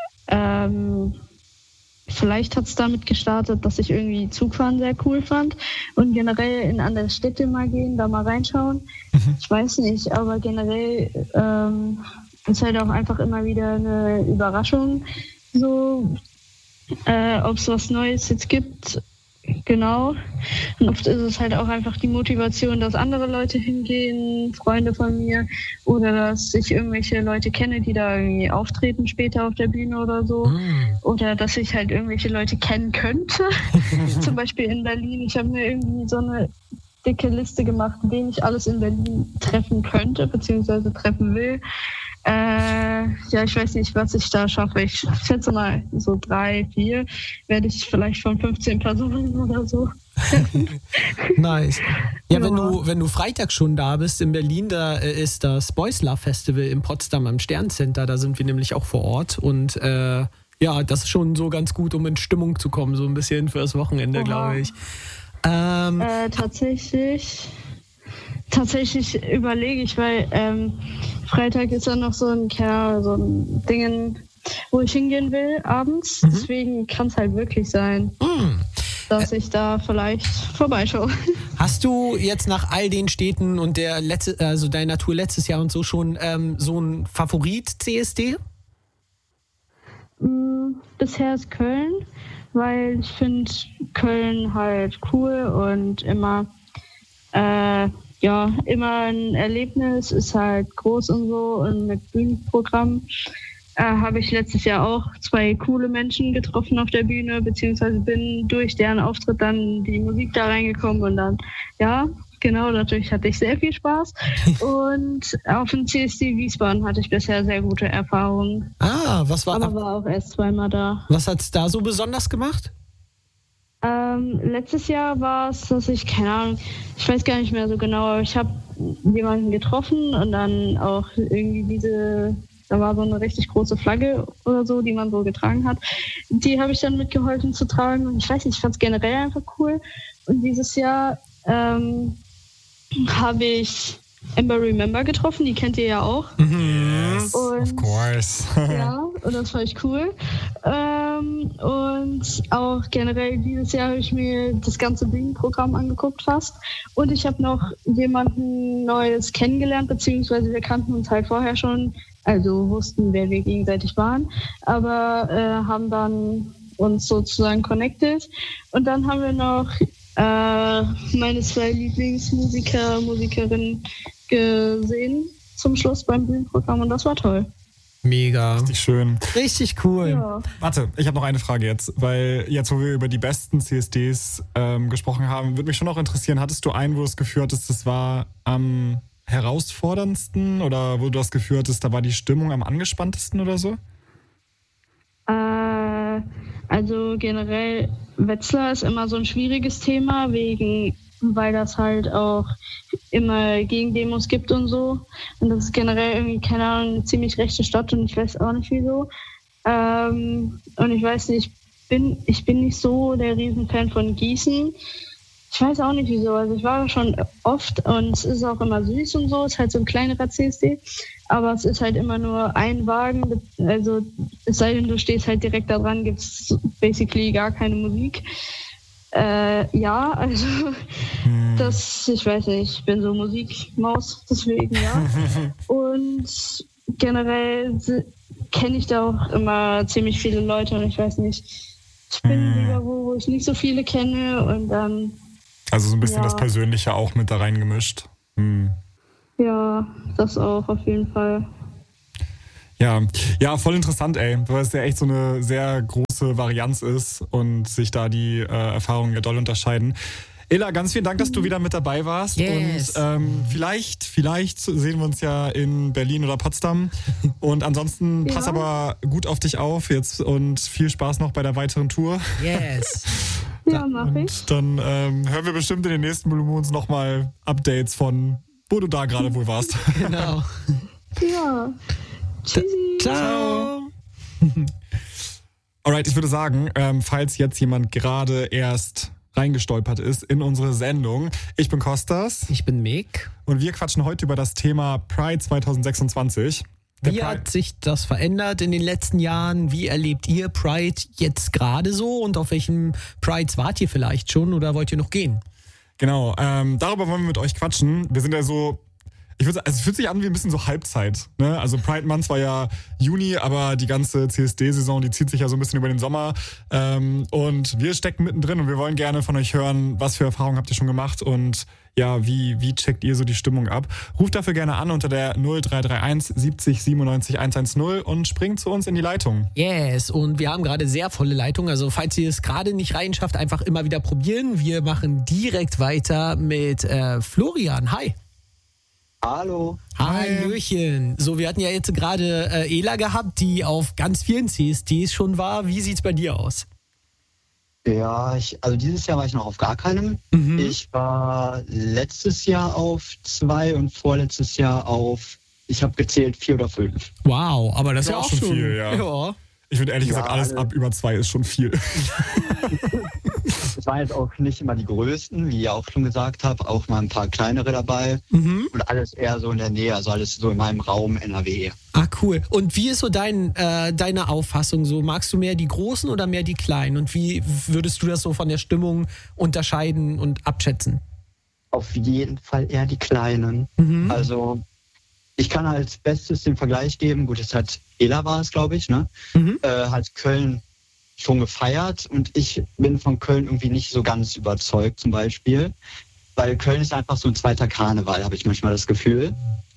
Vielleicht hat es damit gestartet, dass ich irgendwie Zugfahren sehr cool fand und generell in andere Städte mal gehen, da mal reinschauen. Ich weiß nicht, aber generell ist halt auch einfach immer wieder eine Überraschung, so ob es was Neues jetzt gibt. Genau. Und oft ist es halt auch einfach die Motivation, dass andere Leute hingehen, Freunde von mir, oder dass ich irgendwelche Leute kenne, die da irgendwie auftreten später auf der Bühne oder so. Oder dass ich halt irgendwelche Leute kennen könnte. Zum Beispiel in Berlin. Ich habe mir irgendwie so eine dicke Liste gemacht, wen ich alles in Berlin treffen könnte, beziehungsweise treffen will. Ja, ich weiß nicht, was ich da schaffe. Ich schätze mal, so 3, 4 werde ich vielleicht von 15 Personen oder so. Nice. Ja, wenn du Freitag schon da bist in Berlin, da ist das Boys Love Festival in Potsdam am Sterncenter. Da sind wir nämlich auch vor Ort. Und ja, das ist schon so ganz gut, um in Stimmung zu kommen, so ein bisschen fürs Wochenende, glaube ich. Tatsächlich überlege ich, weil Freitag ist ja noch so ein Ding, wo ich hingehen will abends. Deswegen kann es halt wirklich sein, dass ich da vielleicht vorbeischaue. Hast du jetzt nach all den Städten und deiner Tour letztes Jahr und so schon so ein Favorit-CSD? Bisher ist Köln, weil ich finde Köln halt cool und immer ein Erlebnis, ist halt groß und so und mit Bühnenprogramm habe ich letztes Jahr auch 2 coole Menschen getroffen auf der Bühne, beziehungsweise bin durch deren Auftritt dann die Musik da reingekommen und dann, ja, genau, dadurch hatte ich sehr viel Spaß und auf dem CSD Wiesbaden hatte ich bisher sehr gute Erfahrungen. Aber war auch erst 2-mal da. Was hat's da so besonders gemacht? Letztes Jahr war es, dass ich, keine Ahnung, ich weiß gar nicht mehr so genau, aber ich habe jemanden getroffen und dann auch irgendwie da war so eine richtig große Flagge oder so, die man so getragen hat. Die habe ich dann mitgeholfen zu tragen und ich weiß nicht, ich fand es generell einfach cool. Und dieses Jahr habe ich Amber Remember getroffen, die kennt ihr ja auch. Yes, of course. Ja, und das fand ich cool. Und auch generell dieses Jahr habe ich mir das ganze Bühnenprogramm angeguckt fast. Und ich habe noch jemanden Neues kennengelernt, beziehungsweise wir kannten uns halt vorher schon, also wussten, wer wir gegenseitig waren, aber haben dann uns sozusagen connected. Und dann haben wir noch meine 2 Lieblingsmusikerinnen gesehen zum Schluss beim Bühnenprogramm und das war toll. Mega. Richtig schön. Richtig cool. Ja. Warte, ich habe noch eine Frage jetzt, weil jetzt, wo wir über die besten CSDs gesprochen haben, würde mich schon auch interessieren, hattest du einen, wo du das Gefühl hattest, das war am herausforderndsten oder wo du das Gefühl hattest, da war die Stimmung am angespanntesten oder so? Also generell, Wetzlar ist immer so ein schwieriges Thema, weil das halt auch immer Gegendemos gibt und so. Und das ist generell irgendwie, keine Ahnung, eine ziemlich rechte Stadt und ich weiß auch nicht wieso. Und ich weiß nicht, ich bin nicht so der Riesenfan von Gießen. Ich weiß auch nicht wieso. Also ich war da schon oft und es ist auch immer süß und so. Es ist halt so ein kleinerer CSD. Aber es ist halt immer nur ein Wagen. Also es sei denn, du stehst halt direkt da dran, gibt es basically gar keine Musik. Ja, also ich weiß nicht, ich bin so Musikmaus, deswegen ja. Und generell kenne ich da auch immer ziemlich viele Leute und ich weiß nicht, ich bin lieber wo ich nicht so viele kenne und dann... Also so ein bisschen das Persönliche auch mit da reingemischt. Ja, das auch auf jeden Fall. Ja, voll interessant, ey, weil es ja echt so eine sehr große Varianz ist und sich da die Erfahrungen ja doll unterscheiden. Ela, ganz vielen Dank, dass du wieder mit dabei warst. Yes. Und vielleicht sehen wir uns ja in Berlin oder Potsdam. Und ansonsten pass aber gut auf dich auf jetzt und viel Spaß noch bei der weiteren Tour. Yes. Ja, mach ich. Und dann hören wir bestimmt in den nächsten Blue Moons nochmal Updates von, wo du da gerade wohl warst. Genau. Ja. Tschüssi. Ciao. Alright, ich würde sagen, falls jetzt jemand gerade erst reingestolpert ist in unsere Sendung. Ich bin Kostas. Ich bin Mick. Und wir quatschen heute über das Thema Pride 2026. Wie hat sich das verändert in den letzten Jahren? Wie erlebt ihr Pride jetzt gerade so? Und auf welchen Prides wart ihr vielleicht schon oder wollt ihr noch gehen? Genau, darüber wollen wir mit euch quatschen. Wir sind ja so, es fühlt sich an wie ein bisschen so Halbzeit. Ne? Also Pride Month war ja Juni, aber die ganze CSD-Saison, die zieht sich ja so ein bisschen über den Sommer. Und wir stecken mittendrin und wir wollen gerne von euch hören, was für Erfahrungen habt ihr schon gemacht und ja, wie checkt ihr so die Stimmung ab? Ruft dafür gerne an unter der 0331 70 97 110 und springt zu uns in die Leitung. Yes, und wir haben gerade sehr volle Leitung. Also falls ihr es gerade nicht reinschafft, einfach immer wieder probieren. Wir machen direkt weiter mit Florian. Hi. Hallo. Hallöchen. So, wir hatten ja jetzt gerade Ela gehabt, die auf ganz vielen CSDs schon war. Wie sieht's bei dir aus? Ja, also dieses Jahr war ich noch auf gar keinem. Ich war letztes Jahr auf 2 und vorletztes Jahr auf, ich habe gezählt, 4 oder 5. Wow, aber das ist ja auch schon viel, ja. Ich finde ehrlich gesagt, alles ab über 2 ist schon viel. Es waren jetzt auch nicht immer die größten, wie ihr auch schon gesagt habt, auch mal ein paar kleinere dabei und alles eher so in der Nähe, also alles so in meinem Raum NRW. Ah, cool. Und wie ist so deine Auffassung? So, magst du mehr die Großen oder mehr die Kleinen? Und wie würdest du das so von der Stimmung unterscheiden und abschätzen? Auf jeden Fall eher die Kleinen. Also ich kann als Bestes den Vergleich geben, gut, jetzt hat Ela war es, glaube ich, ne? Hat Köln schon gefeiert und ich bin von Köln irgendwie nicht so ganz überzeugt zum Beispiel, weil Köln ist einfach so ein zweiter Karneval, habe ich manchmal das Gefühl.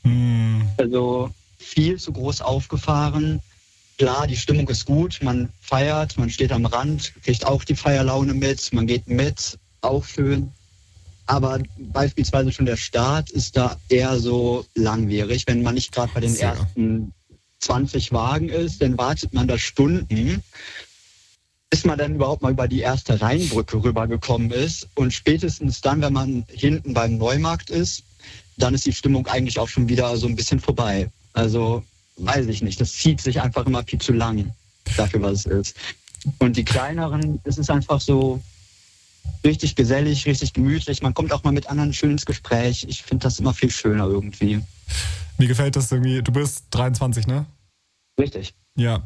Also viel zu groß aufgefahren. Klar, die Stimmung ist gut, man feiert, man steht am Rand, kriegt auch die Feierlaune mit, man geht mit, auch schön. Aber beispielsweise schon der Start ist da eher so langwierig. Wenn man nicht gerade bei den ersten 20 Wagen ist, dann wartet man da Stunden, bis man dann überhaupt mal über die erste Rheinbrücke rübergekommen ist. Und spätestens dann, wenn man hinten beim Neumarkt ist, dann ist die Stimmung eigentlich auch schon wieder so ein bisschen vorbei. Also, weiß ich nicht, das zieht sich einfach immer viel zu lang dafür, was es ist. Und die kleineren, es ist einfach so richtig gesellig, richtig gemütlich. Man kommt auch mal mit anderen schön ins Gespräch. Ich finde das immer viel schöner irgendwie. Mir gefällt das irgendwie, du bist 23, ne? Richtig. Ja,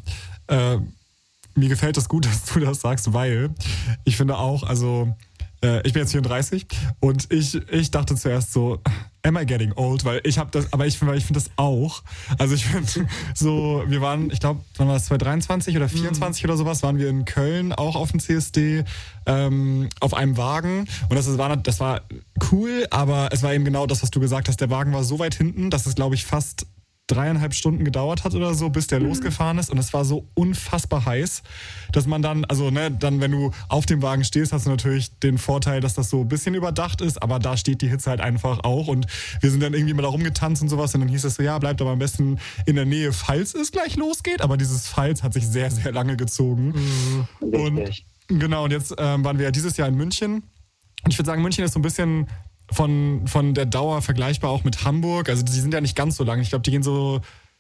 mir gefällt das gut, dass du das sagst, weil ich finde auch, also ich bin jetzt 34 und ich dachte zuerst so, am I getting old? Weil ich habe das, aber ich finde das auch. Also ich finde so, wir waren, ich glaube, wann war das, 2023 oder 24 oder sowas, waren wir in Köln auch auf dem CSD auf einem Wagen und das war cool, aber es war eben genau das, was du gesagt hast. Der Wagen war so weit hinten, dass es, glaube ich, fast 3,5 Stunden gedauert hat oder so, bis der losgefahren ist und es war so unfassbar heiß, dass man dann, also ne, dann wenn du auf dem Wagen stehst, hast du natürlich den Vorteil, dass das so ein bisschen überdacht ist, aber da steht die Hitze halt einfach auch und wir sind dann irgendwie mal da rumgetanzt und sowas und dann hieß es so, ja, bleibt aber am besten in der Nähe, falls es gleich losgeht, aber dieses Falls hat sich sehr, sehr lange gezogen. Und genau, und jetzt waren wir ja dieses Jahr in München und ich würde sagen, München ist so ein bisschen von der Dauer vergleichbar auch mit Hamburg. Also die sind ja nicht ganz so lang. Ich glaube, die gehen so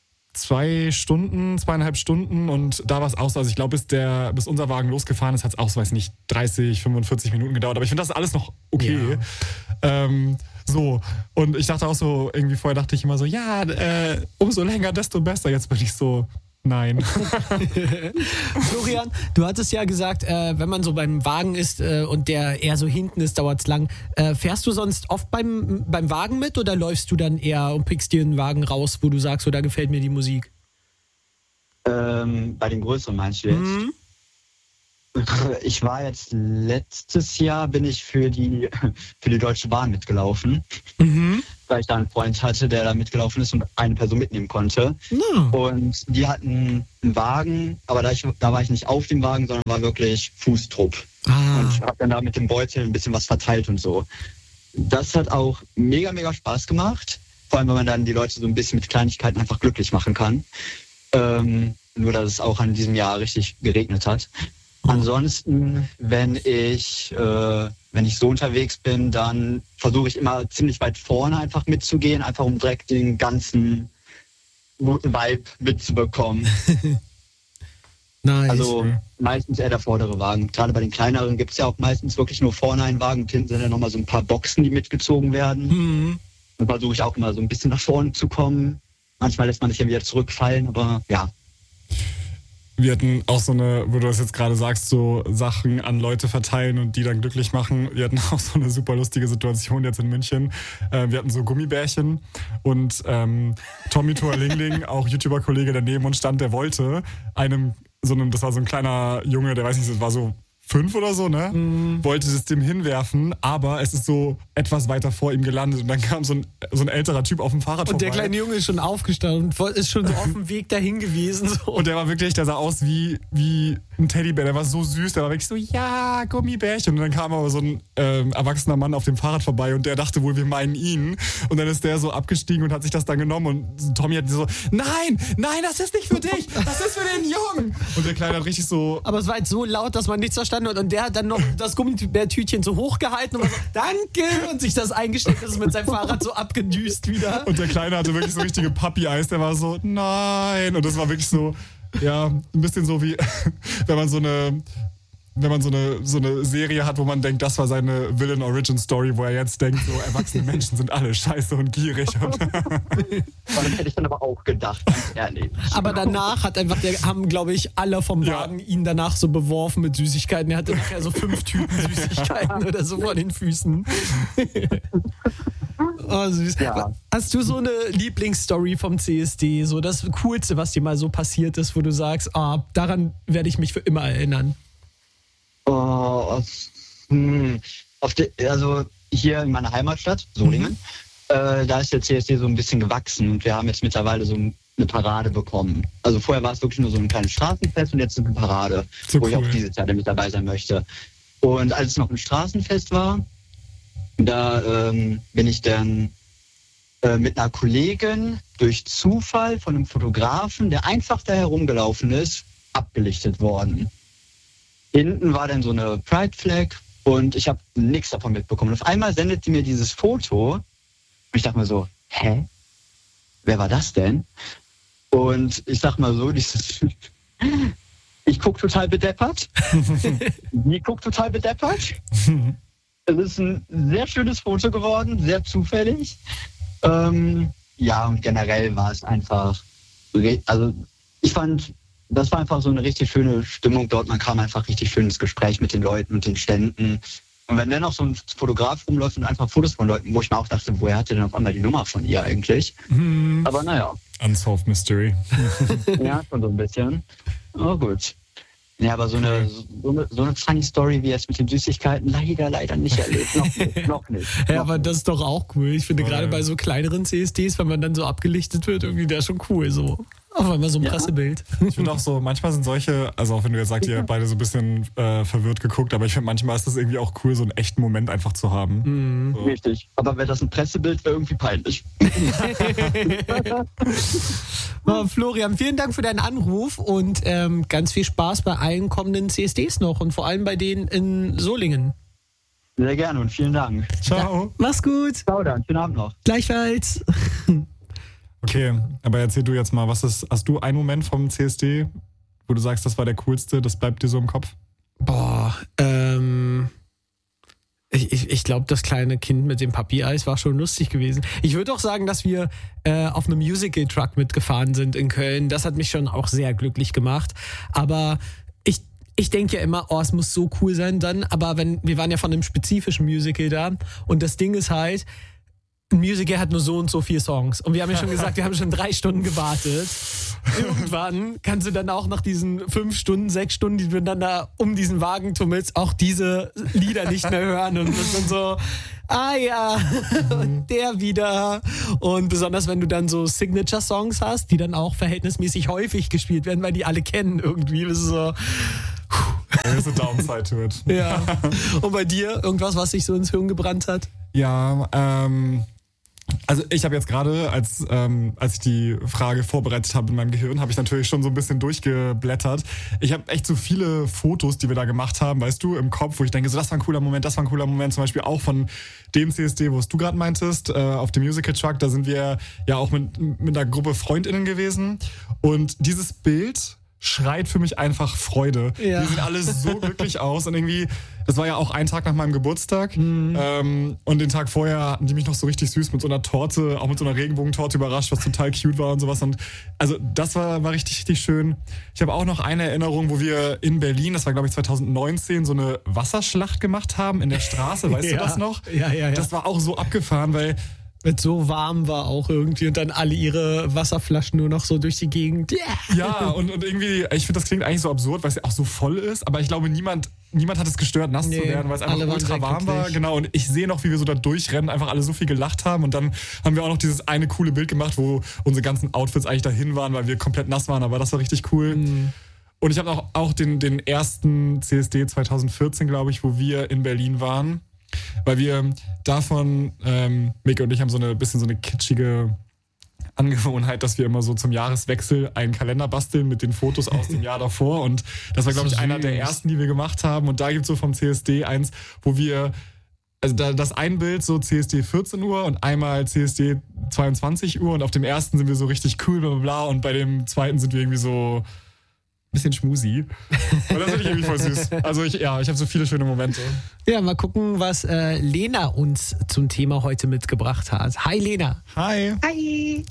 2,5 Stunden und da war es auch so. Also ich glaube, bis unser Wagen losgefahren ist, hat es auch so, weiß nicht, 30, 45 Minuten gedauert. Aber ich finde das alles noch okay. Ja. So, und ich dachte auch so, irgendwie vorher dachte ich immer so, ja, umso länger, desto besser. Jetzt bin ich so, Nein. Florian, du hattest ja gesagt, wenn man so beim Wagen ist und der eher so hinten ist, dauert es lang. Fährst du sonst oft beim Wagen mit oder läufst du dann eher und pickst dir einen Wagen raus, wo du sagst, so, da gefällt mir die Musik? Bei den größeren meinst du jetzt? Mhm. Ich war jetzt letztes Jahr, bin ich für die Deutsche Bahn mitgelaufen, weil ich da einen Freund hatte, der da mitgelaufen ist und eine Person mitnehmen konnte. Ja. Und die hatten einen Wagen, aber da war ich nicht auf dem Wagen, sondern war wirklich Fußtrupp. Und habe dann da mit dem Beutel ein bisschen was verteilt und so. Das hat auch mega, mega Spaß gemacht. Vor allem, weil man dann die Leute so ein bisschen mit Kleinigkeiten einfach glücklich machen kann. Nur, dass es auch an diesem Jahr richtig geregnet hat. Ansonsten, wenn ich so unterwegs bin, dann versuche ich immer ziemlich weit vorne einfach mitzugehen, einfach um direkt den ganzen guten Vibe mitzubekommen. Nice. Also meistens eher der vordere Wagen. Gerade bei den kleineren gibt es ja auch meistens wirklich nur vorne einen Wagen und hinten sind ja nochmal so ein paar Boxen, die mitgezogen werden. Dann versuche ich auch immer so ein bisschen nach vorne zu kommen. Manchmal lässt man sich ja wieder zurückfallen, aber ja. Wir hatten auch so eine, wo du das jetzt gerade sagst, so Sachen an Leute verteilen und die dann glücklich machen. Wir hatten auch so eine super lustige Situation jetzt in München. Wir hatten so Gummibärchen und Tommy Toalingling, auch YouTuber-Kollege, der neben uns stand, der wollte das war so ein kleiner Junge, der weiß nicht, das war so 5 oder so, ne? Wollte es dem hinwerfen, aber es ist so etwas weiter vor ihm gelandet und dann kam so ein älterer Typ auf dem Fahrrad Und vorbei. der kleine Junge ist schon aufgestanden und ist schon so auf dem Weg dahin gewesen. So. Und der sah aus wie ein Teddybär, der war so süß, der war wirklich so, ja, Gummibärchen. Und dann kam aber so ein erwachsener Mann auf dem Fahrrad vorbei und der dachte wohl, wir meinen ihn. Und dann ist der so abgestiegen und hat sich das dann genommen und Tommy hat so, nein, das ist nicht für dich, das ist für den Jungen. Und der Kleine hat richtig so... Aber es war jetzt so laut, dass man nichts verstanden hat und der hat dann noch das Gummibärtütchen so hochgehalten und war so, danke, und sich das eingesteckt ist mit seinem Fahrrad so abgedüst wieder. Und der Kleine hatte wirklich so richtige Puppy-Eyes, der war so, nein. Und das war wirklich so, ja, ein bisschen so wie, wenn man so eine Serie hat, wo man denkt, das war seine Villain-Origin-Story, wo er jetzt denkt, so erwachsene Menschen sind alle scheiße und gierig. Und das hätte ich dann aber auch gedacht, ganz ehrlich. Aber danach haben, glaube ich, alle vom Wagen ihn danach so beworfen mit Süßigkeiten. Er hatte nachher so 5 Tüten Süßigkeiten oder so vor den Füßen. Oh, süß. Ja. Hast du so eine Lieblingsstory vom CSD? So das Coolste, was dir mal so passiert ist, wo du sagst, daran werde ich mich für immer erinnern? Also hier in meiner Heimatstadt, Solingen, da ist der CSD so ein bisschen gewachsen und wir haben jetzt mittlerweile so eine Parade bekommen. Also vorher war es wirklich nur so ein kleines Straßenfest und jetzt eine Parade, so wo cool. ich auch dieses Jahr mit dabei sein möchte. Und als es noch ein Straßenfest war, da bin ich dann mit einer Kollegin durch Zufall von einem Fotografen, der einfach da herumgelaufen ist, abgelichtet worden. Hinten war dann so eine Pride-Flag und ich habe nichts davon mitbekommen. Und auf einmal sendet sie mir dieses Foto und ich dachte mir so, hä? Wer war das denn? Und ich sag mal so, ich guck total bedeppert. Die guckt total bedeppert. Es ist ein sehr schönes Foto geworden, sehr zufällig. Ja, und generell war es einfach, also ich fand, das war einfach so eine richtig schöne Stimmung dort. Man kam einfach richtig schön ins Gespräch mit den Leuten und den Ständen. Und wenn dann noch so ein Fotograf rumläuft und einfach Fotos von Leuten, wo ich mir auch dachte, woher hatte denn auf einmal die Nummer von ihr eigentlich? Aber naja. Unsolved Mystery. Ja, schon so ein bisschen. Oh gut. Ja, aber so eine funny Story wie jetzt mit den Süßigkeiten leider nicht erlebt. Noch nicht. Ja, aber das ist doch auch cool. Ich finde gerade bei so kleineren CSDs, wenn man dann so abgelichtet wird, irgendwie das schon cool so. Auf einmal so ein Pressebild. Ich finde auch so, manchmal sind solche, also auch wenn du jetzt sagst, ihr habt beide so ein bisschen verwirrt geguckt, aber ich finde, manchmal ist das irgendwie auch cool, so einen echten Moment einfach zu haben. So. Richtig. Aber wäre das ein Pressebild, wäre irgendwie peinlich. Florian, vielen Dank für deinen Anruf und ganz viel Spaß bei allen kommenden CSDs noch und vor allem bei denen in Solingen. Sehr gerne und vielen Dank. Ciao. Mach's gut. Ciao dann, schönen Abend noch. Gleichfalls. Okay, aber erzähl du jetzt mal, hast du einen Moment vom CSD, wo du sagst, das war der coolste, das bleibt dir so im Kopf? Boah, Ich glaube, das kleine Kind mit dem Papi-Eis war schon lustig gewesen. Ich würde auch sagen, dass wir auf einem Musical-Truck mitgefahren sind in Köln. Das hat mich schon auch sehr glücklich gemacht. Aber ich denke ja immer, es muss so cool sein dann. Aber wir waren ja von einem spezifischen Musical da. Und das Ding ist halt, ein Musical hat nur so und so 4 Songs. Und wir haben ja schon gesagt, wir haben schon 3 Stunden gewartet. Irgendwann kannst du dann auch nach diesen 5 Stunden, 6 Stunden, die du dann da um diesen Wagen tummelst, auch diese Lieder nicht mehr hören. Und das sind so, und der wieder. Und besonders, wenn du dann so Signature-Songs hast, die dann auch verhältnismäßig häufig gespielt werden, weil die alle kennen irgendwie. Das ist so... There's a downside to it. Ja. Und bei dir, irgendwas, was sich so ins Hirn gebrannt hat? Ja, also ich habe jetzt gerade, als ich die Frage vorbereitet habe in meinem Gehirn, habe ich natürlich schon so ein bisschen durchgeblättert. Ich habe echt so viele Fotos, die wir da gemacht haben, weißt du, im Kopf, wo ich denke, so das war ein cooler Moment, zum Beispiel auch von dem CSD, wo es du gerade meintest, auf dem Musical Truck, da sind wir ja auch mit einer Gruppe FreundInnen gewesen und dieses Bild schreit für mich einfach Freude. Ja. Die sehen alle so glücklich aus und irgendwie, das war ja auch ein Tag nach meinem Geburtstag und den Tag vorher hatten die mich noch so richtig süß mit so einer Torte, auch mit so einer Regenbogentorte überrascht, was total cute war und sowas und also das war richtig, richtig schön. Ich habe auch noch eine Erinnerung, wo wir in Berlin, das war glaube ich 2019, so eine Wasserschlacht gemacht haben in der Straße, weißt du das noch? Ja. Das war auch so abgefahren, weil so warm war auch irgendwie und dann alle ihre Wasserflaschen nur noch so durch die Gegend. Yeah. Ja, und irgendwie, ich finde, das klingt eigentlich so absurd, weil es ja auch so voll ist, aber ich glaube, niemand hat es gestört, nass zu werden, weil es einfach ultra warm war. Genau, und ich sehe noch, wie wir so da durchrennen, einfach alle so viel gelacht haben und dann haben wir auch noch dieses eine coole Bild gemacht, wo unsere ganzen Outfits eigentlich dahin waren, weil wir komplett nass waren, aber das war richtig cool. Und ich habe auch den ersten CSD 2014, glaube ich, wo wir in Berlin waren. Weil wir davon, Mike und ich haben so eine kitschige Angewohnheit, dass wir immer so zum Jahreswechsel einen Kalender basteln mit den Fotos aus dem Jahr davor und das war, glaube ich, einer der ersten, die wir gemacht haben und da gibt es so vom CSD eins, wo wir, also das ein Bild so CSD 14 Uhr und einmal CSD 22 Uhr und auf dem ersten sind wir so richtig cool, bla bla bla und bei dem zweiten sind wir irgendwie so bisschen schmusi. Und das finde ich irgendwie voll süß. Also ich habe so viele schöne Momente. Ja, mal gucken, was Lena uns zum Thema heute mitgebracht hat. Hi Lena. Hi. Hi.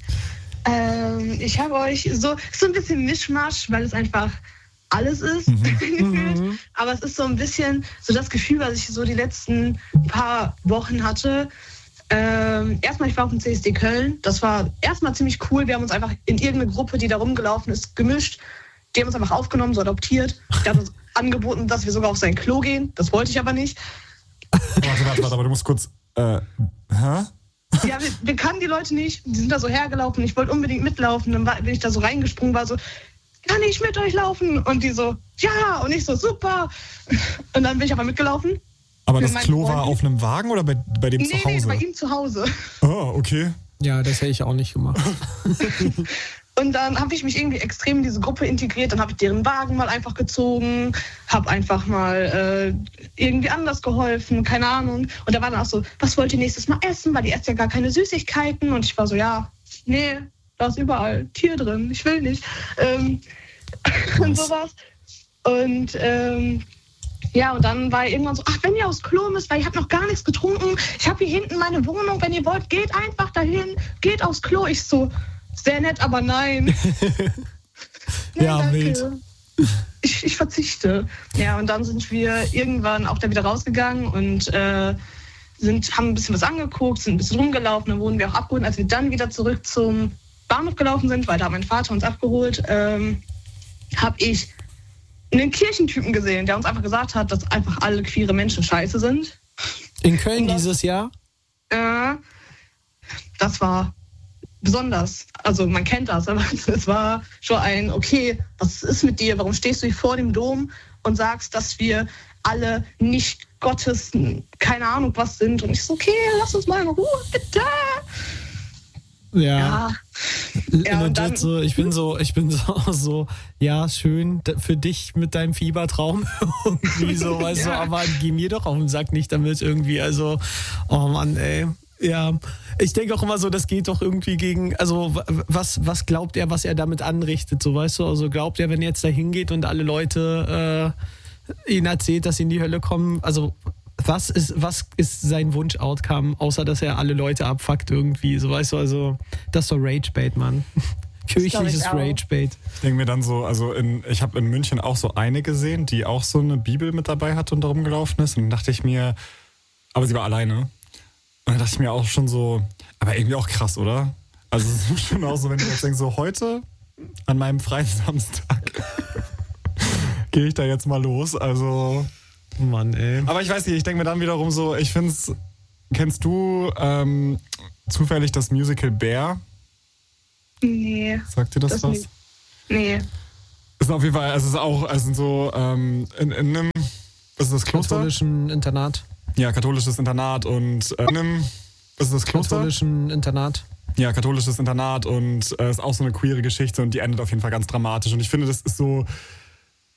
Ich habe euch so ein bisschen Mischmasch, weil es einfach alles ist, gefühlt. Aber es ist so ein bisschen so das Gefühl, was ich so die letzten paar Wochen hatte. Erstmal, ich war auf dem CSD Köln. Das war erstmal ziemlich cool. Wir haben uns einfach in irgendeine Gruppe, die da rumgelaufen ist, gemischt. Die haben uns einfach aufgenommen, so adoptiert. Der hat uns angeboten, dass wir sogar auf sein Klo gehen. Das wollte ich aber nicht. Warte, aber du musst kurz... hä? Ja, wir kannten die Leute nicht. Die sind da so hergelaufen. Ich wollte unbedingt mitlaufen. Dann bin ich da so reingesprungen, war so, kann ich mit euch laufen? Und die so, ja. Und ich so, super. Und dann bin ich aber mitgelaufen. Aber das Klo war auf einem Wagen oder bei dem zu Hause? Nee, bei ihm zu Hause. Oh, okay. Ja, das hätte ich auch nicht gemacht. Und dann habe ich mich irgendwie extrem in diese Gruppe integriert. Dann habe ich deren Wagen mal einfach gezogen, habe einfach mal irgendwie anders geholfen, keine Ahnung. Und da war dann auch so, was wollt ihr nächstes Mal essen? Weil die esst ja gar keine Süßigkeiten. Und ich war so, ja, nee, da ist überall Tier drin, ich will nicht. Und sowas. Und ja, und dann war irgendwann so, ach, wenn ihr aufs Klo müsst, weil ich habe noch gar nichts getrunken. Ich habe hier hinten meine Wohnung, wenn ihr wollt, geht einfach dahin, geht aufs Klo. Ich so, sehr nett, aber nein. Nein, ja, danke. wild. Ich verzichte. Ja, und dann sind wir irgendwann auch da wieder rausgegangen und haben ein bisschen was angeguckt, sind ein bisschen rumgelaufen, dann wurden wir auch abgeholt. Als wir dann wieder zurück zum Bahnhof gelaufen sind, weil da hat mein Vater uns abgeholt, habe ich einen Kirchentypen gesehen, der uns einfach gesagt hat, dass einfach alle queere Menschen scheiße sind. In Köln dieses Jahr? Das war besonders. Also man kennt das, aber es war schon ein, okay, was ist mit dir? Warum stehst du hier vor dem Dom und sagst, dass wir alle nicht Gottes, keine Ahnung was sind? Und ich so, okay, lass uns mal in Ruhe, bitte. Ja, und dann, so, ich bin so, ja, schön für dich mit deinem Fiebertraum irgendwie so, weißt du, aber geh mir doch auf den Sack nicht damit irgendwie, also, oh Mann, ey. Ja, ich denke auch immer so, das geht doch irgendwie gegen, also was glaubt er, was er damit anrichtet, so, weißt du, also glaubt er, wenn er jetzt da hingeht und alle Leute ihn erzählt, dass sie in die Hölle kommen, also Was ist sein Wunsch-Outcome, außer dass er alle Leute abfuckt irgendwie? So, weißt du, also, das ist so Rage-Bait, Mann. Kirchliches Rage-Bait. Ich denke mir dann so, also ich habe in München auch so eine gesehen, die auch so eine Bibel mit dabei hatte und da rumgelaufen ist. Und dann dachte ich mir, aber sie war alleine. Und dann dachte ich mir auch schon so, aber irgendwie auch krass, oder? Also es ist schon auch so, wenn du jetzt denkst, so heute an meinem freien Samstag gehe ich da jetzt mal los. Also... Mann, ey. Aber ich weiß nicht, ich denke mir dann wiederum so, ich finde es, kennst du zufällig das Musical Bear? Nee. Sagt dir das was? Nicht. Nee. Ist auf jeden Fall, also es ist auch, also so in einem, was ist das Kloster? Katholischen Internat. Ja, katholisches Internat und in einem, was ist das Kloster? Katholischen Internat. Ja, katholisches Internat und ist auch so eine queere Geschichte und die endet auf jeden Fall ganz dramatisch und ich finde, das ist so